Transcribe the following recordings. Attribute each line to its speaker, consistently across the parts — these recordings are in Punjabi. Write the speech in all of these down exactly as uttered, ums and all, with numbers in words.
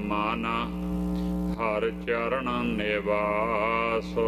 Speaker 1: ਮਨ ਹਰ ਚਰਨ ਨਿਵਾਸੋ।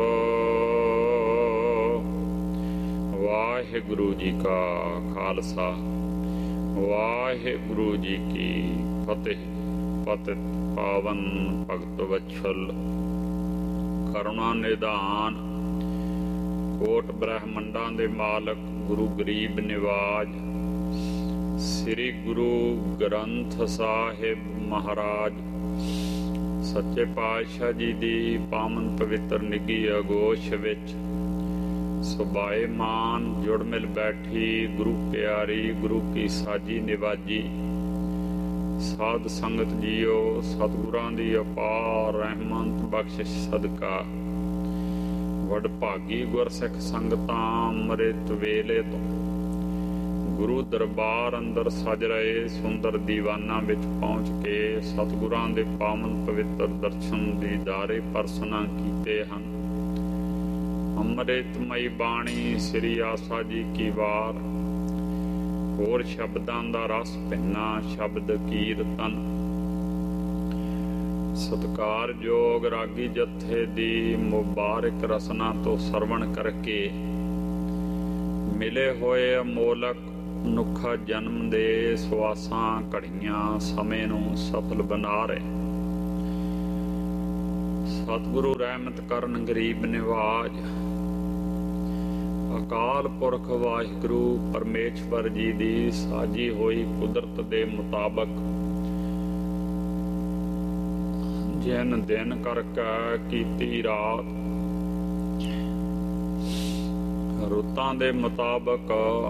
Speaker 1: ਵਾਹਿਗੁਰੂ ਜੀ ਕਾ ਖਾਲਸਾ, ਵਾਹਿਗੁਰੂ ਜੀ ਕੀ ਫਤਿਹ। ਪਤਿਤ ਪਾਵਨ ਭਗਤ ਵਛਲ ਕਰੁਣਾ ਨਿਧਾਨ, ਕੋਟ ਬ੍ਰਹਮੰਡਾਂ ਦੇ ਮਾਲਕ ਗੁਰੂ ਗਰੀਬ ਨਿਵਾਜ ਸ੍ਰੀ ਗੁਰੂ ਗ੍ਰੰਥ ਸਾਹਿਬ ਮਹਾਰਾਜ ਸੱਚੇ ਪਾਤਸ਼ਾਹ ਜੀ ਦੀ ਪਾਵਨ ਪਵਿੱਤਰ ਨਿੱਘੀ ਅਗੋਸ਼ ਵਿੱਚ ਸੁਭਾਏਮਾਨ ਜੁੜ ਮਿਲ ਬੈਠੀ ਗੁਰੂ ਪਿਆਰੀ ਗੁਰੂ ਕੀ ਸਾਜੀ ਨਿਵਾਜੀ ਸਾਧ ਸੰਗਤ ਜੀਓ, ਸਤਿਗੁਰਾਂ ਦੀ ਅਪਾਰ ਰਹਿਮਤ ਬਖਸ਼ਿਸ਼ ਸਦਕਾ ਵਡਭਾਗੀ ਗੁਰਸਿੱਖ ਸੰਗਤਾਂ ਅੰਮ੍ਰਿਤ ਵੇਲੇ ਤੋਂ ਗੁਰੂ ਦਰਬਾਰ ਅੰਦਰ ਸਜ ਰਹੇ ਸੁੰਦਰ ਦੀਵਾਨਾਂ ਵਿੱਚ ਪਹੁੰਚ ਕੇ ਸਤਿਗੁਰਾਂ ਦੇ ਪਾਵਨ ਪਵਿੱਤਰ ਦਰਸ਼ਨ ਦੀਦਾਰੇ ਪਰਸਨਾ ਕੀਤੇ ਹਨ। ਅੰਮ੍ਰਿਤਮਈ ਬਾਣੀ ਸ੍ਰੀ ਆਸਾ ਜੀ ਕੀ ਵਾਰ, ਹੋਰ ਸ਼ਬਦਾਂ ਦਾ ਰਸ ਭਿੰਨਾ ਸ਼ਬਦ ਕੀਰਤਨ। ਸਤਿਕਾਰਯੋਗ ਰਾਗੀ ਜਥੇ ਦੀ ਮੁਬਾਰਕ ਰਸਨਾ ਤੋਂ ਸਰਵਣ ਕਰਕੇ ਮਿਲੇ ਹੋਏ ਅਮੋਲਕ ਮਨੁੱਖਾ ਜਨਮ ਦੇ ਸਵਾਸਾਂ ਘੜੀਆਂ ਸਮੇਂ ਨੂੰ ਸਫਲ ਬਣਾ ਰਹੇ ਸਤਿਗੁਰੂ ਰਹਿਮਤ ਕਰਨ ਗਰੀਬ ਨਿਵਾਜ ਅਕਾਲ ਪੁਰਖ ਵਾਹਿਗੁਰੂ ਪਰਮੇਸ਼ਵਰ ਜੀ ਦੀ ਸਾਜੀ ਹੋਈ ਕੁਦਰਤ ਦੇ ਮੁਤਾਬਕ ਜਿਨ ਦਿਨ ਕਰਕੇ ਕੀਤੀ ਰਾਤ, ਰੁੱਤਾਂ ਦੇ ਮੁਤਾਬਕ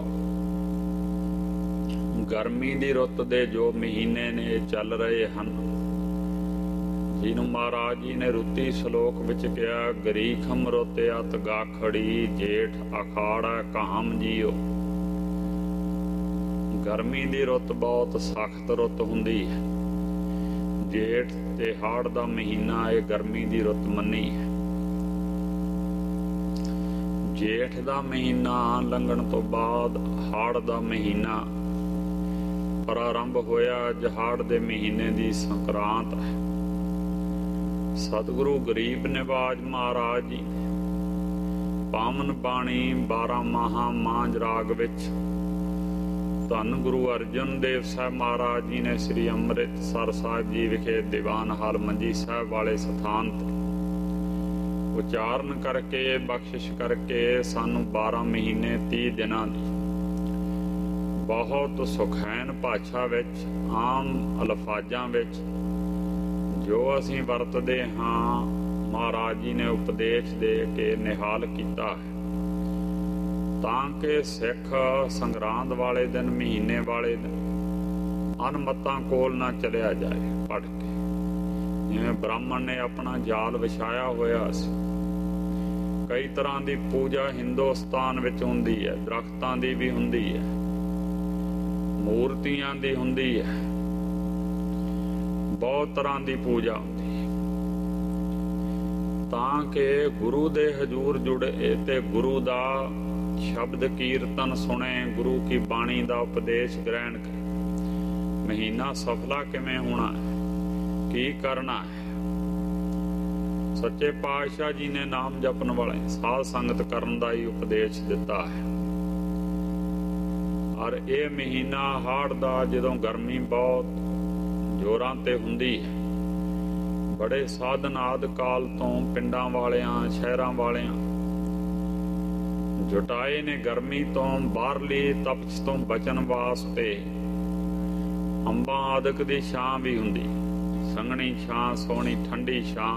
Speaker 1: ਗਰਮੀ ਦੀ ਰੁੱਤ ਦੇ ਜੋ ਮਹੀਨੇ ਨੇ ਚੱਲ ਰਹੇ ਹਨ, ਜਿਹਨੂੰ ਮਹਾਰਾਜ ਜੀ ਨੇ ਰੁੱਤੀ ਸ਼ਲੋਕ ਵਿੱਚ ਕਿਹਾ ਗਰੀਖਮ ਰੁੱਤਿਆਤ ਗਾਖੜੀ ਜੇਠ ਅਖਾੜਾ ਕਾਹਮ ਜੀਓ। ਗਰਮੀ ਦੀ ਰੁੱਤ ਬਹੁਤ ਸਖਤ ਰੁੱਤ ਹੁੰਦੀ ਹੈ। ਜੇਠ ਤੇ ਹਾੜ ਦਾ ਮਹੀਨਾ ਇਹ ਗਰਮੀ ਦੀ ਰੁੱਤ ਮੰਨੀ ਹੈ। ਜੇਠ ਦਾ ਮਹੀਨਾ ਲੰਘਣ ਤੋਂ ਬਾਅਦ ਹਾੜ ਦਾ ਮਹੀਨਾ ਪ੍ਰਾਰੰਭ ਹੋਇਆ। ਜਹਾੜ ਦੇ ਮਹੀਨੇ ਦੀ ਸੰਕਰਾਂਤ ਹੈ। ਸਤਿਗੁਰੂ ਗਰੀਬ ਨਿਵਾਜ ਮਹਾਰਾਜ ਜੀ ਪਾਵਨ ਬਾਣੀ ਬਾਰਾਂ ਮਾਹਾਂ ਮਾਂਝ ਰਾਗ ਵਿੱਚ ਧੰਨ ਗੁਰੂ ਅਰਜਨ ਦੇਵ ਸਾਹਿਬ ਮਹਾਰਾਜ ਜੀ ਨੇ ਸ੍ਰੀ ਅੰਮ੍ਰਿਤਸਰ ਸਾਹਿਬ ਜੀ ਵਿਖੇ ਦੀਵਾਨ ਹਾਲ ਮੰਜੀ ਸਾਹਿਬ ਵਾਲੇ ਸਥਾਨ ਤੇ ਉਚਾਰਨ ਕਰਕੇ ਬਖਸ਼ਿਸ਼ ਕਰਕੇ ਸਾਨੂੰ ਬਾਰਾਂ ਮਹੀਨੇ ਤੀਹ ਦਿਨਾਂ ਦੀ ਬਹੁਤ ਸੁਖੈਨ ਭਾਸ਼ਾ ਵਿੱਚ ਆਮ ਅਲਫਾਜ਼ਾਂ ਵਿੱਚ ਜੋ ਅਸੀਂ ਵਰਤਦੇ ਹਾਂ ਮਹਾਰਾਜ ਜੀ ਨੇ ਉਪਦੇਸ਼ ਦੇ ਕੇ ਨਿਹਾਲ ਕੀਤਾ ਹੈ, ਤਾਂ ਕਿ ਸਿੱਖ ਸੰਗਰਾਂਦ ਵਾਲੇ ਦਿਨ ਮਹੀਨੇ ਵਾਲੇ ਦਿਨ ਅਨਮਤਾਂ ਕੋਲ ਨਾ ਚਲਿਆ ਜਾਏ ਭਟਕ ਕੇ। ਜਿਵੇਂ ਬ੍ਰਾਹਮਣ ਨੇ ਆਪਣਾ ਜਾਲ ਵਿਛਾਇਆ ਹੋਇਆ ਸੀ। ਕਈ ਤਰ੍ਹਾਂ ਦੀ ਪੂਜਾ ਹਿੰਦੁਸਤਾਨ ਵਿੱਚ ਹੁੰਦੀ ਹੈ। ਦਰਖਤਾਂ ਦੀ ਵੀ ਹੁੰਦੀ ਹੈ, ਮੂਰਤੀਆਂ ਦੀ ਹੁੰਦੀ ਹੈ, ਬਹੁਤ ਤਰ੍ਹਾਂ ਦੀ ਪੂਜਾ ਹੁੰਦੀ ਹੈ, ਤਾਂ ਕਿ ਗੁਰੂ ਦੇ ਹਜ਼ੂਰ ਜੁੜੇ ਤੇ ਗੁਰੂ ਦਾ ਸ਼ਬਦ ਕੀਰਤਨ ਸੁਣੇ, ਗੁਰੂ ਕੀ ਬਾਣੀ ਦਾ ਉਪਦੇਸ਼ ਗ੍ਰਹਿਣ ਕਰੇ। ਮਹੀਨਾ ਸਫਲਾ ਕਿਵੇਂ ਹੋਣਾ ਹੈ, ਕੀ ਕਰਨਾ ਹੈ। ਸੱਚੇ ਪਾਤਸ਼ਾਹ ਜੀ ਨੇ ਨਾਮ ਜਪਣ ਵਾਲੇ ਸਾਧ ਸੰਗਤ ਕਰਨ ਦਾ ਹੀ ਉਪਦੇਸ਼ ਦਿੱਤਾ ਹੈ। ਔਰ ਇਹ ਮਹੀਨਾ ਹਾੜ ਦਾ ਜਦੋਂ ਗਰਮੀ ਬਹੁਤ ਜ਼ੋਰਾਂ ਤੇ ਹੁੰਦੀ ਹੈ, ਬੜੇ ਸਾਧਨ ਆਦਿ ਕਾਲ ਤੋਂ ਪਿੰਡਾਂ ਵਾਲਿਆਂ ਛਹਿਰਾਂ ਵਾਲਿਆਂ ਜੁਟਾਏ ਨੇ ਗਰਮੀ ਤੋਂ ਬਾਹਰਲੀ ਤਪਸ਼ ਤੋਂ ਬਚਣ ਵਾਸਤੇ। ਅੰਬਾਂ ਆਦਿਕ ਦੀ ਛਾਂ ਵੀ ਹੁੰਦੀ, ਸੰਘਣੀ ਛਾਂ, ਸੋਹਣੀ ਠੰਡੀ ਛਾਂ,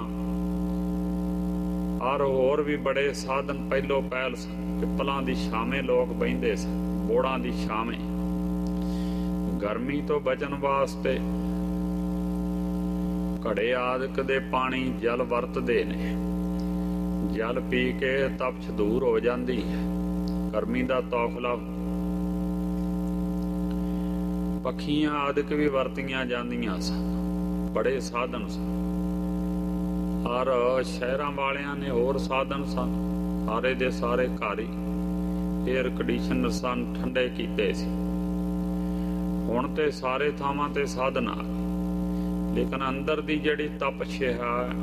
Speaker 1: ਔਰ ਹੋਰ ਵੀ ਬੜੇ ਸਾਧਨ ਪਹਿਲੋਂ ਪਹਿਲ ਸਨ। ਪਿੱਪਲਾਂ ਦੀ ਛਾਵੇਂ ਲੋਕ ਬਹਿੰਦੇ ਸਨ, ਬੋੜਾਂ ਦੀ ਛਾਵੇਂ। ਗਰਮੀ ਤੋਂ ਬਚਣ ਵਾਸਤੇ ਘੜੇ ਆਦਿਕ ਦੇ ਪਾਣੀ ਜਲ ਵਰਤਦੇ ਨੇ। ਜਲ ਪੀ ਕੇ ਤਪਸ਼ ਦੂਰ ਹੋ ਜਾਂਦੀ ਹੈ, ਗਰਮੀ ਦਾ ਤੌਖਲਾ। ਪੱਖੀਆਂ ਆਦਿਕ ਵੀ ਵਰਤੀਆਂ ਜਾਂਦੀਆਂ ਸਨ, ਬੜੇ ਸਾਧਨ ਸਨ। ਔਰ ਸ਼ਹਿਰਾਂ ਵਾਲਿਆਂ ਨੇ ਹੋਰ ਸਾਧਨ ਸਨ, ਸਾਰੇ ਦੇ ਸਾਰੇ ਘਰ ਹੀ ਏਅਰ ਕੰਡੀਸ਼ਨਰ ਸਨ, ਠੰਡੇ ਕੀਤੇ ਸੀ। ਹੁਣ ਤੇ ਸਾਰੇ ਥਾਵਾਂ ਤੇ ਸਾਧਨ ਆ। ਲੇਕਿਨ ਅੰਦਰ ਦੀ ਜਿਹੜੀ ਤਪਸ਼ ਹੈ,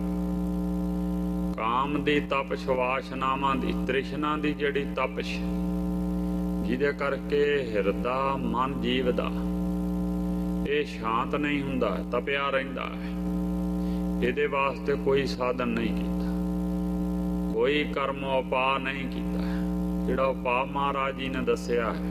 Speaker 1: ਕਾਮ ਦੀ ਤਪਸ਼, ਵਾਸ਼ਨਾਵਾਂ ਦੀ, ਤ੍ਰਿਸ਼ਨਾ ਦੀ ਜਿਹੜੀ ਤਪਸ਼, ਜਿਹਦੇ ਕਰਕੇ ਹਿਰਦਾ ਮਨ ਜੀਵ ਦਾ ਇਹ ਸ਼ਾਂਤ ਨਹੀਂ ਹੁੰਦਾ, ਤਪਿਆ ਰਹਿੰਦਾ ਹੈ। ਇਹਦੇ ਵਾਸਤੇ ਕੋਈ ਸਾਧਨ ਨਹੀਂ ਕੀਤਾ, ਕੋਈ ਕਰਮ ਉਪਾਅ ਨਹੀਂ ਕੀਤਾ। ਜਿਹੜਾ ਉਪਾਅ ਮਹਾਰਾਜ ਜੀ ਨੇ ਦੱਸਿਆ ਹੈ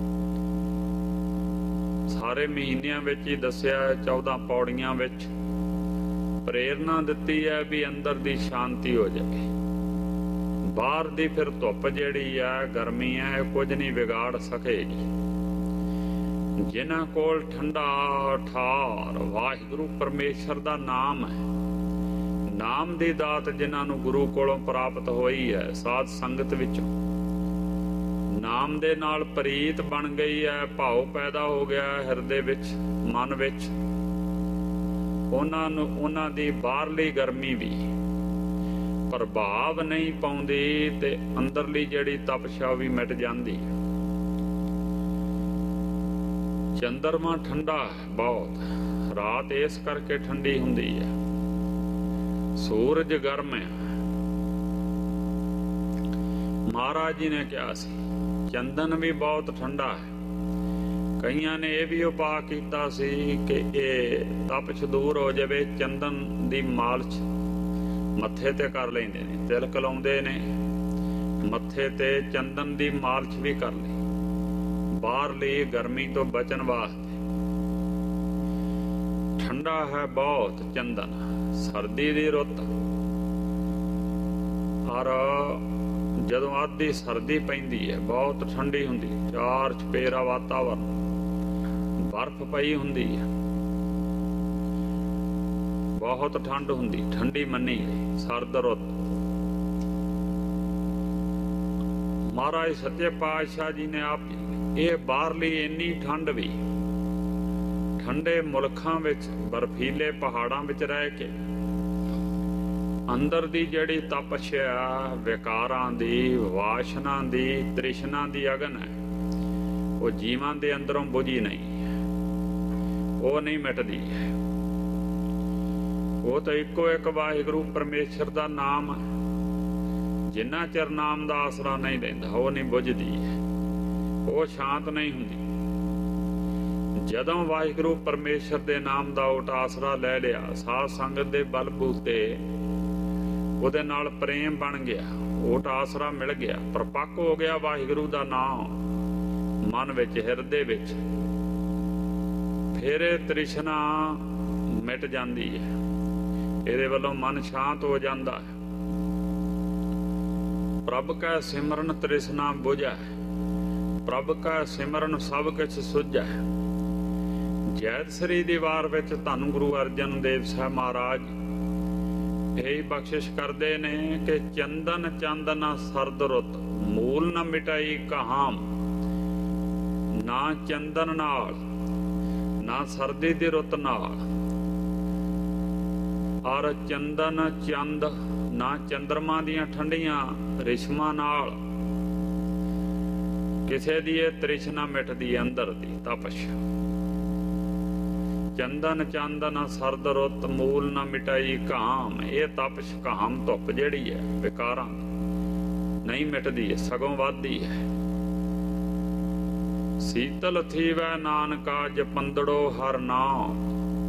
Speaker 1: ਸਾਰੇ ਮਹੀਨਿਆਂ ਵਿੱਚ ਹੀ ਦੱਸਿਆ ਹੈ, ਚੌਦਾਂ ਪੌੜੀਆਂ ਵਿੱਚ ਪ੍ਰੇਰਨਾ ਦਿੱਤੀ ਹੈ ਵੀ ਅੰਦਰ ਦੀ ਸ਼ਾਂਤੀ ਹੋ ਜਾਵੇ। ਬਾਹਰ ਦੀ ਫਿਰ ਧੁੱਪ ਜਿਹੜੀ ਹੈ, ਗਰਮੀ ਹੈ, ਇਹ ਕੁਝ ਨਹੀਂ ਵਿਗਾੜ ਸਕੇਗੀ। ਜਿਨ੍ਹਾਂ ਕੋਲ ਠੰਡਾ ਠਾਰ ਵਾਹਿਗੁਰੂ ਪਰਮੇਸ਼ਰ ਦਾ ਨਾਮ ਹੈ, ਨਾਮ ਦੀ ਦਾਤ ਜਿਨ੍ਹਾਂ ਨੂੰ ਗੁਰੂ ਕੋਲੋਂ ਪ੍ਰਾਪਤ ਹੋਈ ਹੈ, ਸਾਧ ਸੰਗਤ ਵਿੱਚੋਂ ਨਾਮ ਦੇ ਨਾਲ ਪ੍ਰੀਤ ਬਣ ਗਈ ਹੈ, ਭਾਵ ਪੈਦਾ ਹੋ ਗਿਆ ਹਿਰਦੇ ਵਿੱਚ, ਮਨ ਵਿੱਚ, ਉਹਨਾਂ ਨੂੰ ਉਹਨਾਂ ਦੀ ਬਾਹਰਲੀ ਗਰਮੀ ਵੀ ਪ੍ਰਭਾਵ ਨਹੀਂ ਪਾਉਂਦੀ ਤੇ ਅੰਦਰਲੀ ਜਿਹੜੀ ਤਪਸ਼ਾ ਵੀ ਮਿਟ ਜਾਂਦੀ ਹੈ। ਚੰਦਰਮਾ ਠੰਡਾ ਹੈ ਬਹੁਤ, ਰਾਤ ਇਸ ਕਰਕੇ ਠੰਡੀ ਹੁੰਦੀ ਹੈ। ਸੂਰਜ ਗਰਮ ਹੈ। ਮਹਾਰਾਜ ਜੀ ਨੇ ਕਿਹਾ ਸੀ ਚੰਦਨ ਵੀ ਬਹੁਤ ਠੰਡਾ ਹੈ। ਕਈਆਂ ਨੇ ਇਹ ਵੀ ਉਪਾਅ ਕੀਤਾ ਸੀ ਕਿ ਇਹ ਤਪਸ਼ ਦੂਰ ਹੋ ਜਾਵੇ, ਚੰਦਨ ਦੀ ਮਾਲਿਸ਼ ਮੱਥੇ ਤੇ ਕਰ ਲੈਂਦੇ ਨੇ, ਤਿਲਕ ਲਾਉਂਦੇ ਨੇ ਮੱਥੇ ਤੇ, ਚੰਦਨ ਦੀ ਮਾਲਿਸ਼ ਵੀ ਕਰ ਲਈ ਬਾਹਰਲੀ ਗਰਮੀ ਤੋਂ ਬਚਣ ਵਾਸਤੇ। ਠੰਡਾ ਹੈ ਬਹੁਤ ਚੰਦਨ, ਸਰਦੀ ਦੀ ਰੁੱਤ, ਔਰ ਜਦੋਂ ਆਦੀ ਸਰਦੀ ਪੈਂਦੀ ਹੈ ਬਹੁਤ ਠੰਡੀ ਹੁੰਦੀ, ਚਾਰ ਚਪੇਰਾ ਵਾਤਾਵਰਨ, ਬਰਫ਼ ਪਈ ਹੁੰਦੀ ਹੈ, ਬਹੁਤ ਠੰਡ ਹੁੰਦੀ, ਠੰਡੀ ਮੰਨੀ ਗਈ ਸਰਦ ਰੁੱਤ। ਮਹਾਰਾਜ ਸੱਚੇ ਪਾਤਸ਼ਾਹ ਜੀ ਨੇ ਆਪ ਇਹ ਬਾਹਰਲੀ ਇੰਨੀ ਠੰਡ ਵੀ ਠੰਡੇ ਮੁਲਕਾਂ ਵਿੱਚ, ਬਰਫੀਲੇ ਪਹਾੜਾਂ ਵਿੱਚ ਰਹਿ ਕੇ ਅੰਦਰ ਦੀ ਜਿਹੜੀ ਤਪਸ਼ ਆ, ਵਿਕਾਰਾਂ ਦੀ, ਵਾਸ਼ਨਾ ਦੀ, ਤ੍ਰਿਸ਼ਨਾ ਦੀ ਅਗਨ ਹੈ, ਉਹ ਜੀਵਾਂ ਦੇ ਅੰਦਰੋਂ ਬੁਝੀ ਨਹੀਂ ਹੈ, ਉਹ ਨਹੀਂ ਮਿਟਦੀ ਹੈ। ਉਹ ਤਾਂ ਇੱਕੋ ਇੱਕ ਵਾਹਿਗੁਰੂ ਪਰਮੇਸ਼ਰ ਦਾ ਨਾਮ ਹੈ। ਜਿੰਨਾ ਚਿਰ ਨਾਮ ਦਾ ਆਸਰਾ ਨਹੀਂ ਲੈਂਦਾ ਉਹ ਨਹੀਂ ਬੁਝਦੀ ਹੈ, ਉਹ ਸ਼ਾਂਤ ਨਹੀਂ ਹੁੰਦੀ। ਜਦੋਂ ਵਾਹਿਗੁਰੂ ਪਰਮੇਸ਼ਰ ਦੇ ਨਾਮ ਦਾ ਓਟ ਆਸਰਾ ਲੈ ਲਿਆ, ਸਾਧ ਸੰਗਤ ਦੇ ਬਲ ਬੂਤੇ ਉਹਦੇ ਨਾਲ ਪ੍ਰੇਮ ਬਣ ਗਿਆ, ਓਟ ਆਸਰਾ ਮਿਲ ਗਿਆ, ਪ੍ਰਪੱਕ ਹੋ ਗਿਆ ਵਾਹਿਗੁਰੂ ਦਾ ਨਾਮ ਮਨ ਵਿੱਚ, ਹਿਰਦੇ ਵਿੱਚ, ਫਿਰ ਇਹ ਤ੍ਰਿਸ਼ਨਾ ਮਿਟ ਜਾਂਦੀ ਹੈ। ਇਹਦੇ ਵੱਲੋਂ ਮਨ ਸ਼ਾਂਤ ਹੋ ਜਾਂਦਾ ਹੈ। ਪ੍ਰਭ ਕਾ ਸਿਮਰਨ ਤ੍ਰਿਸ਼ਨਾ ਬੁਝੈ, ਪ੍ਰਭ ਕਾ ਸਿਮਰਨ ਸਭ ਕੁਛ ਸੁਝੈ। ਜੈਤ ਸ੍ਰੀ ਦੀ ਵਾਰ ਵਿੱਚ ਧੰਨ ਗੁਰੂ ਅਰਜਨ ਦੇਵ ਸਾਹਿਬ ਮਹਾਰਾਜ ਇਹ ਬਖਸ਼ਿਸ਼ ਕਰਦੇ ਨੇ ਕਿ ਚੰਦਨ ਚੰਦਨ ਸਰਦ ਰੁੱਤ, ਮੂਲ ਨਾ ਮਿਟਾਈ ਕਹਾਮ। ਨਾ ਚੰਦਨ ਨਾਲ, ਨਾ ਸਰਦੀ ਦੀ ਰੁੱਤ ਨਾਲ, ਔਰ ਚੰਦਨ ਚੰਦ, ਨਾ ਚੰਦਰਮਾ ਦੀਆਂ ਠੰਡੀਆਂ ਰੇਸ਼ਮਾਂ ਨਾਲ ਕਿਸੇ ਦੀ ਇਹ ਤ੍ਰਿਸ਼ਨਾ ਮਿਟਦੀ ਅੰਦਰ ਦੀ ਤਪਸ਼। ਚੰਦਨ ਚੰਦਨ ਸਰਦ ਰੁੱਤ, ਮੂਲ ਨਾ ਮਿਟਾਈ ਕਾਮ। ਇਹ ਤਪਸ਼, ਕਾਮ ਧੁੱਪ ਜਿਹੜੀ ਹੈ ਵਿਕਾਰਾਂ ਨਹੀਂ ਮਿਟਦੀ ਹੈ, ਸਗੋਂ ਵੱਧਦੀ ਹੈ। ਸੀਤਲ ਥੀਵੈ ਨਾਨਕਾ ਜਪੰਦੜੋ ਹਰ ਨਾਮ।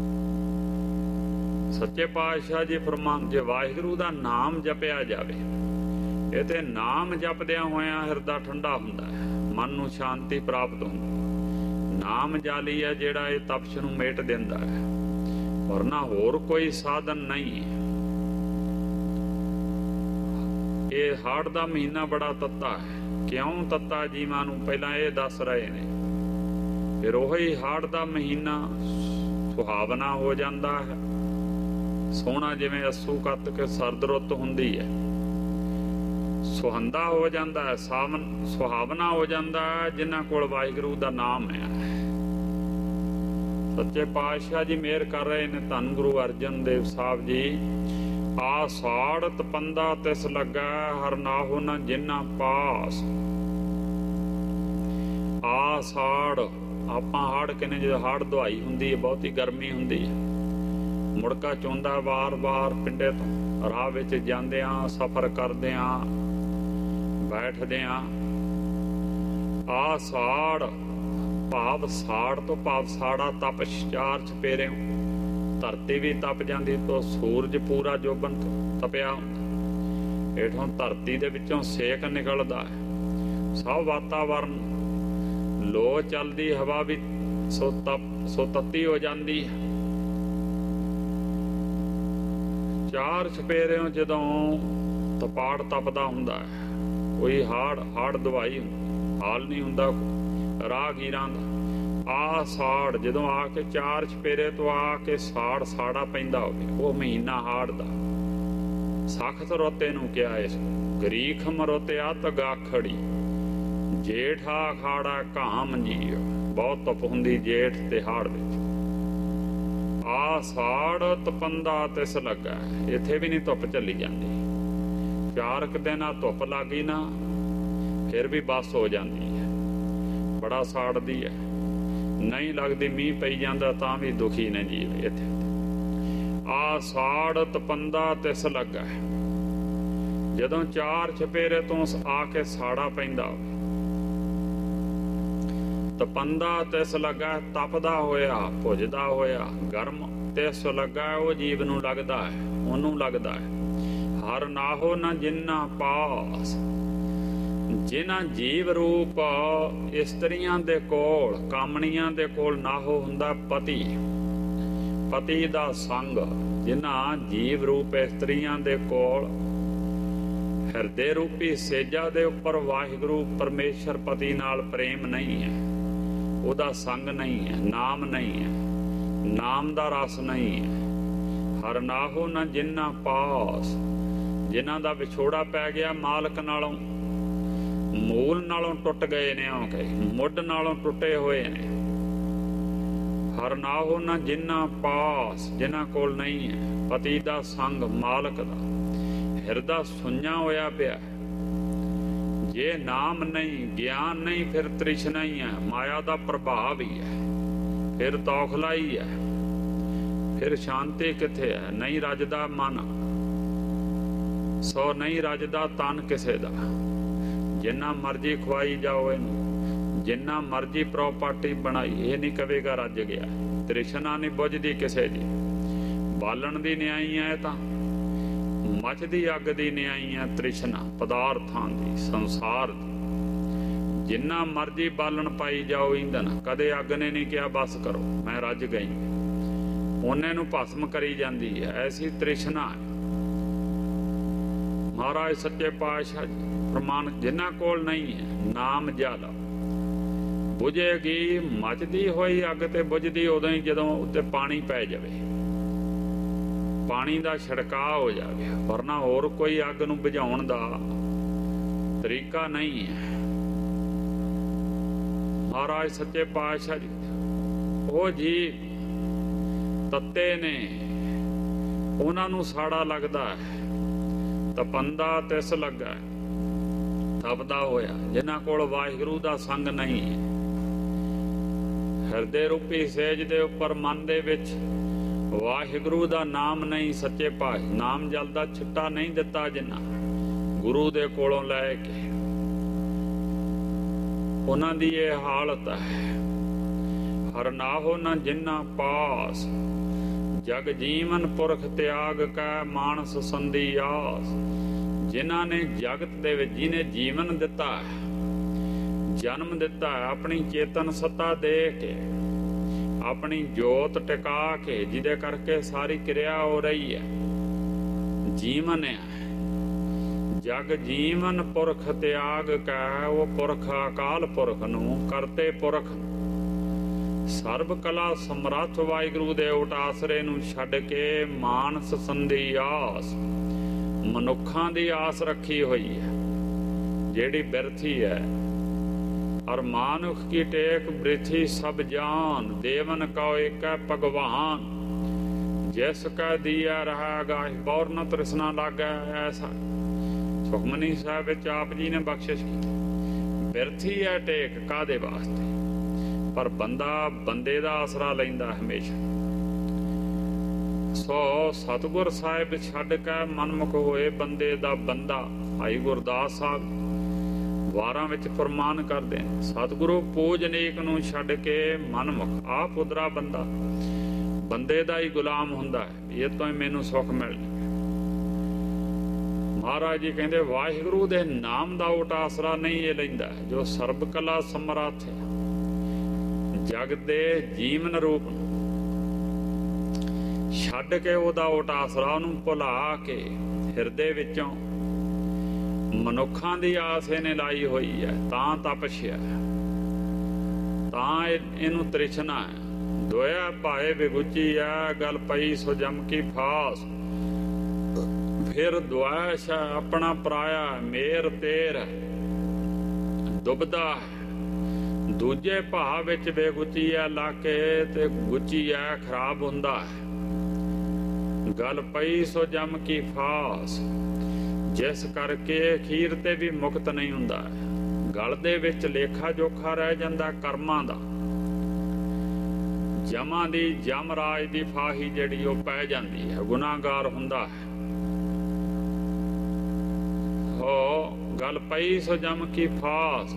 Speaker 1: ਸੱਚੇ ਪਾਤਸ਼ਾਹ ਜੀ ਫਰਮਾਨ, ਜੇ ਵਾਹਿਗੁਰੂ ਦਾ ਨਾਮ ਜਪਿਆ ਜਾਵੇ, ਇਹ ਤੇ ਨਾਮ ਜਪਦਿਆਂ ਹੋਇਆਂ ਹਿਰਦਾ ਠੰਡਾ ਹੁੰਦਾ ਹੈ, ਮਨ ਨੂੰ ਸ਼ਾਂਤੀ ਪ੍ਰਾਪਤ ਹੁੰਦੀ। ਨਾਮ ਜਾਲੀ ਹੈ ਜਿਹੜਾ ਇਹ ਤਪਸ਼ ਨੂੰ ਮੇਟ ਦਿੰਦਾ ਹੈ, ਵਰਨਾ ਹੋਰ ਕੋਈ ਸਾਧਨ ਨਹੀਂ ਹੈ। ਇਹ ਹਾੜ ਦਾ ਮਹੀਨਾ ਬੜਾ ਤੱਤਾ ਹੈ। ਕਿਉਂ ਤੱਤਾ ਜੀਵਾਂ ਨੂੰ ਪਹਿਲਾਂ ਇਹ ਦੱਸ ਰਹੇ ਨੇ। ਫਿਰ ਉਹੀ ਹਾੜ ਦਾ ਮਹੀਨਾ ਸੁਹਾਵਣਾ ਹੋ ਜਾਂਦਾ ਹੈ, ਸੋਹਣਾ, ਜਿਵੇਂ ਅੱਸੂ ਕੱਤ ਕੇ ਸਰਦ ਰੁੱਤ ਹੁੰਦੀ ਹੈ, ਸੁਹੰਦਾ ਹੋ ਜਾਂਦਾ ਹੈ, ਸਾਵਨ ਸੁਹਾਵਣਾ ਹੋ ਜਾਂਦਾ ਹੈ ਜਿਨ੍ਹਾਂ ਕੋਲ ਵਾਹਿਗੁਰੂ ਦਾ ਨਾਮ ਹੈ। ਸੱਚੇ ਪਾਤਸ਼ਾਹ ਜੀ ਮਿਹਰ ਕਰ ਰਹੇ ਨੇ, ਧੰਨ ਗੁਰੂ ਅਰਜਨ ਦੇਵ ਸਾਹਿਬ ਜੀ। ਆ ਸਾੜਤ ਪੰਦਾ ਤਿਸ ਲੱਗਾ, ਹਰ ਨਾਹੋ ਨ ਜਿਨ੍ਹਾਂ ਪਾਸ। ਆ ਸਾੜ, ਆਪਾਂ ਹਾੜ ਕਹਿੰਦੇ ਜਦੋਂ ਹਾੜ ਦੁਹਾਈ ਹੁੰਦੀ ਹੈ, ਬਹੁਤੀ ਗਰਮੀ ਹੁੰਦੀ ਹੈ, ਮੁੜਕਾ ਚੁੰਦਾ ਵਾਰ-ਵਾਰ ਪਿੰਡੇ ਤੋਂ। ਰਾਹ ਵਿੱਚ ਜਾਂਦਿਆਂ, ਸਫ਼ਰ ਕਰਦਿਆਂ, ਬੈਠਦਿਆਂ ਆ ਸਾੜ ਭਾਵ ਸਾੜ ਤੋਂ ਭਾਵ ਸਾੜਾ ਤਪ ਚਾਰ ਚਪੇਰੇ। ਧਰਤੀ ਵੀ ਤਪ ਜਾਂਦੀ ਤੋਂ ਸੂਰਜ ਪੂਰਾ ਜੋਬਨ ਤਪਿਆ ਹੁੰਦਾ। ਹੇਠੋਂ ਧਰਤੀ ਦੇ ਵਿੱਚੋਂ ਸੇਕ ਨਿਕਲਦਾ ਹੈ। ਸਭ ਵਾਤਾਵਰਨ ਲੋ ਚੱਲਦੀ, ਹਵਾ ਵੀ ਸੋ ਤਪ ਸੋ ਤੱਤੀ ਹੋ ਜਾਂਦੀ ਹੈ। ਚਾਰ ਚਪੇਰਿਓਂ ਜਦੋਂ ਤਪਾੜ ਤਪਦਾ ਹੁੰਦਾ ਹੈ, ਕੋਈ ਹਾੜ ਹਾੜ ਦਵਾਈ ਹਾਲ ਨਹੀਂ ਹੁੰਦਾ ਰਾਹਗੀਰਾਂ ਦਾ। ਆ ਸਾੜ ਜਦੋਂ ਆ ਕੇ ਚਾਰ ਚਪੇਰੇ ਤੋਂ ਆ ਕੇ ਸਾੜ ਸਾੜਾ ਪੈਂਦਾ ਹੋਵੇ, ਉਹ ਮਹੀਨਾ ਹਾੜ ਦਾ। ਸਖਤ ਰੋਤੇ ਨੂੰ ਕਿਹਾ ਇਸ ਗਰੀਖ ਮਰੋਤਿਆ ਤਗਾਖੜੀ, ਜੇਠਾ ਖਾੜਾ ਘਾਮ ਜੀਓ। ਬਹੁਤ ਧੁੱਪ ਹੁੰਦੀ ਜੇਠ ਤੇ ਹਾੜ ਵਿੱਚ। ਆ ਸਾੜ ਤਪੰਦਾ ਤਿਸ ਲੱਗਾ, ਇੱਥੇ ਵੀ ਨਹੀਂ ਧੁੱਪ ਚੱਲੀ ਜਾਂਦੀ। ਚਾਰ ਕੁ ਦਿਨ ਆ ਧੁੱਪ ਲੱਗ ਗਈ ਨਾ, ਫਿਰ ਵੀ ਬੱਸ ਹੋ ਜਾਂਦੀ ਹੈ, ਬੜਾ ਸਾੜਦੀ ਹੈ। ਨਹੀਂ ਲੱਗਦੀ, ਮੀਂਹ ਪਈ ਜਾਂਦਾ ਤਾਂ ਵੀ ਦੁਖੀ ਨੇ ਜੀਵ ਇੱਥੇ। ਆ ਸਾੜ ਤਪੰਦਾ ਤਿਸ ਲੱਗਾ, ਜਦੋਂ ਚਾਰ ਚਪੇਰੇ ਤੋਂ ਆ ਕੇ ਸਾੜਾ ਪੈਂਦਾ ਹੋਵੇ। ਤਪੰਦਾ ਤਿਸ ਲੱਗਾ, ਤਪਦਾ ਹੋਇਆ, ਭੁੱਜਦਾ ਹੋਇਆ, ਗਰਮ ਤਿਸ ਲੱਗਾ, ਉਹ ਜੀਵ ਨੂੰ ਲੱਗਦਾ ਹੈ, ਉਹਨੂੰ ਲੱਗਦਾ ਹੈ। ਹਰ ਨਾਹੋ ਨਾ ਜਿੰਨਾ ਪਾਸ, ਜਿਨ੍ਹਾਂ ਜੀਵ ਰੂਪ ਇਸਤਰੀਆਂ ਦੇ ਕੋਲ, ਕਾਮਣੀਆਂ ਦੇ ਕੋਲ ਨਾਹੋ ਹੁੰਦਾ ਪਤੀ, ਪਤੀ ਦਾ ਸੰਗ। ਜਿਨ੍ਹਾਂ ਜੀਵ ਰੂਪ ਇਸਤਰੀਆਂ ਦੇ ਕੋਲ ਹਿਰਦੇ ਰੂਪੀ ਸੇਜਾ ਦੇ ਉੱਪਰ ਵਾਹਿਗੁਰੂ ਪਰਮੇਸ਼ਰ ਪਤੀ ਨਾਲ ਪ੍ਰੇਮ ਨਹੀਂ ਹੈ, ਉਹਦਾ ਸੰਗ ਨਹੀਂ ਹੈ, ਨਾਮ ਨਹੀਂ ਹੈ, ਨਾਮ ਦਾ ਰਸ ਨਹੀਂ ਹੈ। ਹਰ ਨਾਹੋ ਨਾ ਜਿਨ੍ਹਾਂ ਪਾਸ, ਜਿਨ੍ਹਾਂ ਦਾ ਵਿਛੋੜਾ ਪੈ ਗਿਆ ਮਾਲਕ ਨਾਲੋਂ, ਮੂਲ ਨਾਲੋਂ ਟੁੱਟ ਗਏ ਨੇ, ਆਉਂਕੇ ਮੁੱਢ ਨਾਲੋਂ ਟੁੱਟੇ ਹੋਏ ਨੇ। ਹਰ ਨਾਹੋ ਨਾ ਜਿਨ੍ਹਾਂ ਪਾਸ, ਜਿਨ੍ਹਾਂ ਕੋਲ ਨਹੀਂ ਹੈ ਪਤੀ ਦਾ ਸੰਗ, ਮਾਲਕ ਦਾ। ਹਿਰਦਾ ਸੁੰਝਾ ਹੋਇਆ ਪਿਆ, ਜੇ ਨਾਮ ਨਹੀਂ, ਗਿਆਨ ਨਹੀਂ, ਫਿਰ ਤ੍ਰਿਸ਼ਨਾ ਹੀ ਹੈ, ਮਾਇਆ ਦਾ ਪ੍ਰਭਾਵ ਹੀ ਹੈ, ਫਿਰ ਤੌਖਲਾ ਹੀ ਹੈ, ਫਿਰ ਸ਼ਾਂਤੀ ਕਿੱਥੇ ਹੈ? ਨਹੀਂ ਰੱਜਦਾ ਮਨ, ਸੋ ਨਹੀਂ ਰੱਜਦਾ ਤਨ ਕਿਸੇ ਦਾ। ਜਿੰਨਾ ਮਰਜੀ ਖਵਾਈ ਜਾਓ ਇਹਨੂੰ, ਜਿੰਨਾ ਮਰਜੀ ਪ੍ਰੋਪਰਟੀ ਬਣਾਈ, ਇਹ ਨਹੀਂ ਕਵੇਗਾ ਰੱਜ ਗਿਆ। ਤ੍ਰਿਸ਼ਨਾ ਨਹੀਂ ਬੁੱਝਦੀ ਕਿਸੇ ਦੀ। ਬਾਲਣ ਦੀ ਨਿਆਈ ਹੈ ਤਾਂ, ਮੱਚਦੀ ਅੱਗ ਦੀ ਨਿਆਈ ਹੈ ਤ੍ਰਿਸ਼ਨਾ, ਪਦਾਰਥਾਂ ਦੀ, ਸੰਸਾਰ ਦੀ। ਜਿੰਨਾ ਮਰਜੀ ਬਾਲਣ ਪਾਈ ਜਾਓ ਇੰਧਨ, ਕਦੇ ਅੱਗ ਨੇ ਨਹੀਂ ਕਿਹਾ ਬਸ ਕਰੋ ਮੈਂ ਰੱਜ ਗਈ, ਉਹਨੇ ਨੂੰ ਭਸਮ ਕਰੀ ਜਾਂਦੀ ਹੈ। ਐਸੀ ਤ੍ਰਿਸ਼ਨਾ ਹੈ। ਮਹਾਰਾਜ ਸੱਚੇ ਪਾਤਸ਼ਾਹ ਪ੍ਰਮਾਣ, ਜਿਨ੍ਹਾਂ ਕੋਲ ਨਹੀਂ ਹੈ ਨਾਮ ਜ਼ਿਆਦਾ, ਬੁਝੇਗੀ ਮੱਚਦੀ ਹੋਈ ਅੱਗ ਤੇ ਬੁਝਦੀ ਉਦੋਂ ਹੀ ਜਦੋਂ ਉੱਤੇ ਪਾਣੀ ਪੈ ਜਾਵੇ, ਪਾਣੀ ਦਾ ਛਿੜਕਾਅ ਹੋ ਜਾਵੇ, ਵਰਨਾ ਹੋਰ ਕੋਈ ਅੱਗ ਨੂੰ ਬੁਝਾਉਣ ਦਾ ਤਰੀਕਾ ਨਹੀਂ ਹੈ। ਮਹਾਰਾਜ ਸੱਚੇ ਪਾਤਸ਼ਾਹ ਜੀ ਉਹ ਜੀ ਤੱਤੇ ਨੇ, ਉਹਨਾਂ ਨੂੰ ਸਾੜਾ ਲੱਗਦਾ ਹੈ। ਤਪੰਦਾ ਤਿਸ ਲੱਗਾ, ਤਪਦਾ ਹੋਇਆ, ਜਿਨ੍ਹਾਂ ਕੋਲ ਵਾਹਿਗੁਰੂ ਦਾ ਸੰਗ ਨਹੀਂ ਹੈ। ਹਿਰਦੇ ਰੂਪੀ ਸੇਜ ਦੇ ਉੱਪਰ ਮਨ ਦੇ ਵਿੱਚ ਵਾਹਿਗੁਰੂ ਦਾ ਨਾਮ ਨਹੀਂ। ਸੱਚੇ ਪਾਤਸ਼ਾਹ ਨਾਮ ਜਲ ਦਾ ਛਿੱਟਾ ਨਹੀਂ ਦਿੱਤਾ ਜਿਨ੍ਹਾਂ, ਗੁਰੂ ਦੇ ਕੋਲੋਂ ਲੈ ਕੇ, ਉਹਨਾਂ ਦੀ ਇਹ ਹਾਲਤ ਹੈ। ਹਰ ਨਾਹੋ ਨਾ ਜਿਨ੍ਹਾਂ ਪਾਸ, ਜਗ ਜੀਵਨ ਪੁਰਖ ਤਿਆਗ ਕੈ ਮਾਨਸ ਸੰਧੀ ਆਸ। ਜਿਨ੍ਹਾਂ ਨੇ ਜਗਤ ਦੇ ਵਿੱਚ, ਜਿਹਨੇ ਜੀਵਨ ਦਿੱਤਾ ਹੈ, ਜਨਮ ਦਿੱਤਾ ਹੈ, ਆਪਣੀ ਚੇਤਨ ਸੱਤਾ ਦੇ ਕੇ, ਆਪਣੀ ਜੋਤ ਟਿਕਾ ਕੇ, ਜਿਹਦੇ ਕਰਕੇ ਸਾਰੀ ਕਿਰਿਆ ਹੋ ਰਹੀ ਹੈ, ਜੀਵਨ ਹੈ। ਜਗ ਜੀਵਨ ਪੁਰਖ ਤਿਆਗ ਕੈ, ਉਹ ਪੁਰਖ ਅਕਾਲ ਪੁਰਖ ਨੂੰ, ਕਰਤੇ ਪੁਰਖ, ਸਰਬ ਕਲਾ ਸਮਰੱਥ ਵਾਹਿਗੁਰੂ ਦੇ ਓਟ ਆਸਰੇ ਨੂੰ ਛੱਡ ਕੇ ਮਾਨਸ ਸੰਧੀ ਆਸ, ਮਨੁੱਖਾਂ ਦੀ ਆਸ ਰੱਖੀ ਹੋਈ ਹੈ ਜਿਹੜੀ ਬਿਰਥੀ ਹੈ। ਔਰ ਮਾਨੁਖ ਕੀ ਟੇਕ ਬ੍ਰਿਥੀ ਸਭ ਜਾਨ, ਦੇਵਨ ਕਉ ਏਕੈ ਭਗਵਾਨ। ਜਿਸ ਕੈ ਦੀਆ ਰਹਾ ਗਾਹਿ, ਬੌਰ ਨ ਤ੍ਰਿਸ਼ਨਾ ਲਾਗੈ ਐਸਾ। ਸੁਖਮਨੀ ਸਾਹਿਬ ਵਿੱਚ ਆਪ ਜੀ ਨੇ ਬਖਸ਼ਿਸ਼ ਕੀਤੀ। ਬਿਰਥੀ ਹੈ ਟੇਕ ਕਾਹਦੇ ਵਾਸਤੇ? ਪਰ ਬੰਦਾ ਬੰਦੇ ਦਾ ਆਸਰਾ ਲੈਂਦਾ ਹਮੇਸ਼ਾ। ਸੋ ਸਤਿਗੁਰ ਸਾਹਿਬ ਛੱਡ ਕੇ ਮਨਮੁਖ ਹੋਏ ਬੰਦੇ ਦਾ ਬੰਦਾ। ਭਾਈ ਗੁਰਦਾਸ ਸਾਹਿਬ ਵਾਰਾਂ ਵਿੱਚ ਫਰਮਾਨ ਕਰਦੇ ਨੇ, ਸਤਿਗੁਰੂ ਪੂਜਨੀਕ ਨੂੰ ਛੱਡ ਕੇ ਮਨਮੁਖ ਆਪ ਉਦਰਾ ਬੰਦਾ ਬੰਦੇ ਦਾ ਹੀ ਗੁਲਾਮ ਹੁੰਦਾ ਹੈ। ਇਹ ਤੋਂ ਹੀ ਮੈਨੂੰ ਸੁੱਖ ਮਿਲਣਾ। ਮਹਾਰਾਜ ਜੀ ਕਹਿੰਦੇ ਵਾਹਿਗੁਰੂ ਦੇ ਨਾਮ ਦਾ ਓਟ ਆਸਰਾ ਨਹੀਂ ਇਹ ਲੈਂਦਾ ਜੋ ਸਰਬ ਕਲਾ ਸਮਰੱਥ ਹੈ, ਜਗ ਦੇ ਜੀਵਨ ਰੂਪ ਨੂੰ ਛੱਡ ਕੇ ਉਹਦਾ ਓਟ ਆਸਰਾ ਉਹਨੂੰ ਭੁਲਾ ਕੇ ਹਿਰਦੇ ਵਿੱਚੋਂ ਮਨੁੱਖਾਂ ਦੀ ਆਸ ਇਹਨੇ ਲਾਈ ਹੋਈ ਹੈ। ਤਾਂ ਤਪਸ਼ਿਆ, ਤਾਂ ਇਹਨੂੰ ਤ੍ਰਿਸ਼ਨਾ ਹੈ। ਦੋਇਆ ਭਾਏ ਵਿਗੁਚੀ ਆ, ਗੱਲ ਪਈ ਸੋ ਜਮ ਕੀ ਫਾਸ। ਫਿਰ ਦੁਆਸ਼ ਆਪਣਾ ਪਰਾਇਆ, ਮੇਰ ਤੇਰ ਦੁਬਦਾ। ਦੂਜੇ ਭਾਵ ਵਿੱਚ ਬੇਗੁਚੀ ਆ ਲਾਕੇ ਤੇ ਗੁਚੀ ਆ ਖਰਾਬ ਹੁੰਦਾ ਹੈ। ਗੱਲ ਪਈ ਸੋ ਜਮ ਕੀ ਫਾਸ, ਜਿਸ ਕਰਕੇ ਅਖੀਰ ਤੇ ਵੀ ਮੁਕਤ ਨਹੀਂ ਹੁੰਦਾ। ਗਲ ਦੇ ਵਿੱਚ ਲੇਖਾ ਜੋਖਾ ਰਹਿ ਜਾਂਦਾ ਕਰਮਾਂ ਦਾ। ਜਮਾਂ ਦੀ ਜਮ ਰਾਜ ਦੀ ਫਾਹੀ ਜਿਹੜੀ ਉਹ ਪੈ ਜਾਂਦੀ ਹੈ, ਗੁਨਾਹਗਾਰ ਹੁੰਦਾ ਹੈ। ਹੋ ਗੱਲ ਪਈ ਸੋ ਜਮ ਕੀ ਫਾਸ,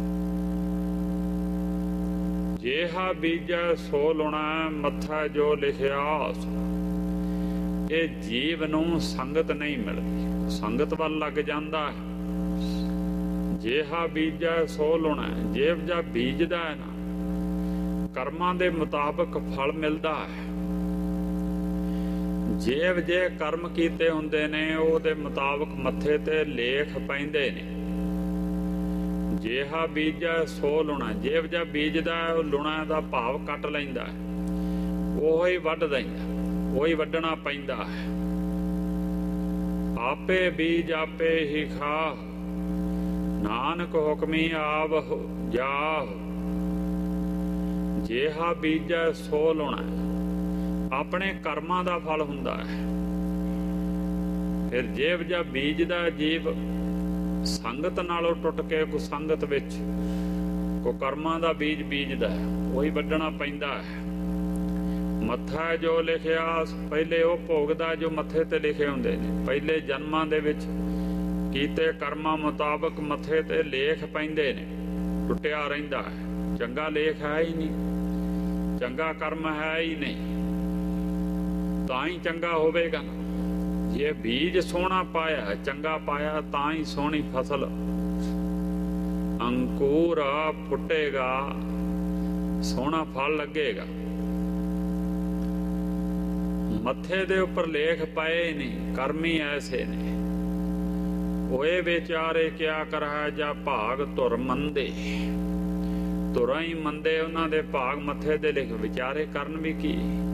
Speaker 1: ਜੇਹਾ ਬੀਜੈ ਸੋ ਲੁਣਾ ਮੱਥਾ ਜੋ ਲਿਖਿਆਸ। ਇਹ ਜੀਵ ਨੂੰ ਸੰਗਤ ਨਹੀਂ ਮਿਲਦੀ, ਸੰਗਤ ਵੱਲ ਲੱਗ ਜਾਂਦਾ ਹੈ। ਜੇਹਾ ਬੀਜੈ ਸੋ ਲੁਣਾ, ਜੇਵ ਜਾ ਬੀਜਦਾ ਹੈ ਨਾ ਕਰਮਾਂ ਦੇ ਮੁਤਾਬਕ ਫਲ ਮਿਲਦਾ ਹੈ। ਜੇਵ ਜੇ ਕਰਮ ਕੀਤੇ ਹੁੰਦੇ ਨੇ ਉਹਦੇ ਮੁਤਾਬਕ ਮੱਥੇ ਤੇ ਲੇਖ ਪੈਂਦੇ ਨੇ। ਜੇਹਾ ਬੀਜੈ ਸੋ ਲੁਣਾ, ਜੇਵ ਜਾ ਬੀਜਦਾ ਉਹ ਲੁਣਾ ਦਾ ਭਾਵ ਕੱਟ ਲੈਂਦਾ, ਉਹ ਹੀ ਵੱਢ ਦਿੰਦਾ, ਉਹੀ ਵੱਢਣਾ ਪੈਂਦਾ ਹੈ। ਆਪੇ ਬੀਜ ਆਪੇ ਹੀ ਖਾ, ਨਾਨਕ ਹੁਕਮੀ ਆਵ ਜਾਹ। ਜੇਹਾ ਬੀਜੈ ਸੋ ਲੁਣਾ, ਆਪਣੇ ਕਰਮਾਂ ਦਾ ਫਲ ਹੁੰਦਾ ਹੈ। ਫਿਰ ਜੇਵ ਜਾ ਬੀਜਦਾ ਜੀਵ ਸੰਗਤ ਨਾਲੋਂ ਟੁੱਟ ਕੇ ਕੋ ਸੰਗਤ ਵਿੱਚ ਕੋ ਕਰਮਾਂ ਦਾ ਬੀਜ ਬੀਜਦਾ, ਉਹੀ ਵੱਢਣਾ ਪੈਂਦਾ ਹੈ। ਮੱਥਾ ਜੋ ਲਿਖਿਆ, ਪਹਿਲੇ ਉਹ ਭੋਗਦਾ ਜੋ ਮੱਥੇ ਤੇ ਲਿਖੇ ਹੁੰਦੇ ਨੇ। ਪਹਿਲੇ ਜਨਮਾਂ ਦੇ ਵਿੱਚ ਕੀਤੇ ਕਰਮਾਂ ਮੁਤਾਬਕ ਮੱਥੇ ਤੇ ਲੇਖ ਪੈਂਦੇ ਨੇ, ਟੁੱਟਿਆ ਰਹਿੰਦਾ ਹੈ। ਚੰਗਾ ਲੇਖ ਹੈ ਹੀ ਨਹੀਂ, ਚੰਗਾ ਕਰਮ ਹੈ ਹੀ ਨਹੀਂ, ਤਾਂ ਹੀ ਚੰਗਾ ਹੋਵੇਗਾ। ਜੇ ਬੀਜ ਸੋਹਣਾ ਪਾਇਆ, ਚੰਗਾ ਪਾਇਆ, ਤਾਂ ਹੀ ਸੋਹਣੀ ਫਸਲ ਅੰਕੁਰ ਫੁੱਟੇਗਾ, ਸੋਹਣਾ ਫਲ ਲੱਗੇਗਾ। ਮੱਥੇ ਦੇ ਉੱਪਰ ਲੇਖ ਪਏ ਨਹੀਂ, ਕਰਮੀ ਐਸੇ ਨੇ। ਹੋਏ ਵਿਚਾਰੇ ਕਿਆ ਕਰੈ ਜਾਂ ਭਾਗ ਧੁਰ ਮੰਦੇ। ਧੁਰਾਂ ਹੀ ਮੰਦੇ, ਉਹਨਾਂ ਦੇ ਭਾਗ ਮੱਥੇ ਦੇ ਲਿਖ, ਵਿਚਾਰੇ ਕਰਨ ਵੀ ਕੀ।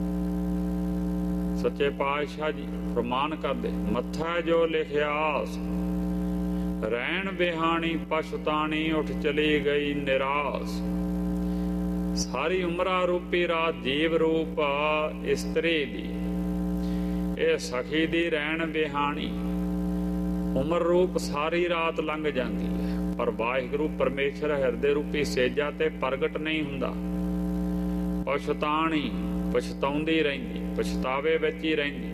Speaker 1: ਸੱਚੇ ਪਾਤਸ਼ਾਹ ਜੀ ਫਰਮਾਨ ਕਰਦੇ, ਮੱਥਾ ਜੋ ਲਿਖਿਆਸ ਰਹਿਣ ਬਿਹਾਣੀ ਪਛਤਾਣੀ, ਉੱਠ ਚਲੀ ਗਈ ਨਿਰਾਸ। ਸਾਰੀ ਉਮਰਾ ਰੂਪੀ ਰਾਤ ਜੀਵ ਰੂਪ ਇਸਤਰੀ ਦੀ, ਇਹ ਸਖੀ ਦੀ ਰਹਿਣ ਬਿਹਾਣੀ ਉਮਰ ਰੂਪ ਸਾਰੀ ਰਾਤ ਲੰਘ ਜਾਂਦੀ ਹੈ, ਪਰ ਵਾਹਿਗੁਰੂ ਪਰਮੇਸ਼ਰ ਹਿਰਦੇ ਰੂਪੀ ਸੇਜਾ ਤੇ ਪ੍ਰਗਟ ਨਹੀਂ ਹੁੰਦਾ। ਪਛਤਾਣੀ, ਪਛਤਾਉਂਦੀ ਰਹਿੰਦੀ, ਪਛਤਾਵੇ ਵਿੱਚ ਹੀ ਰਹਿੰਦੀ।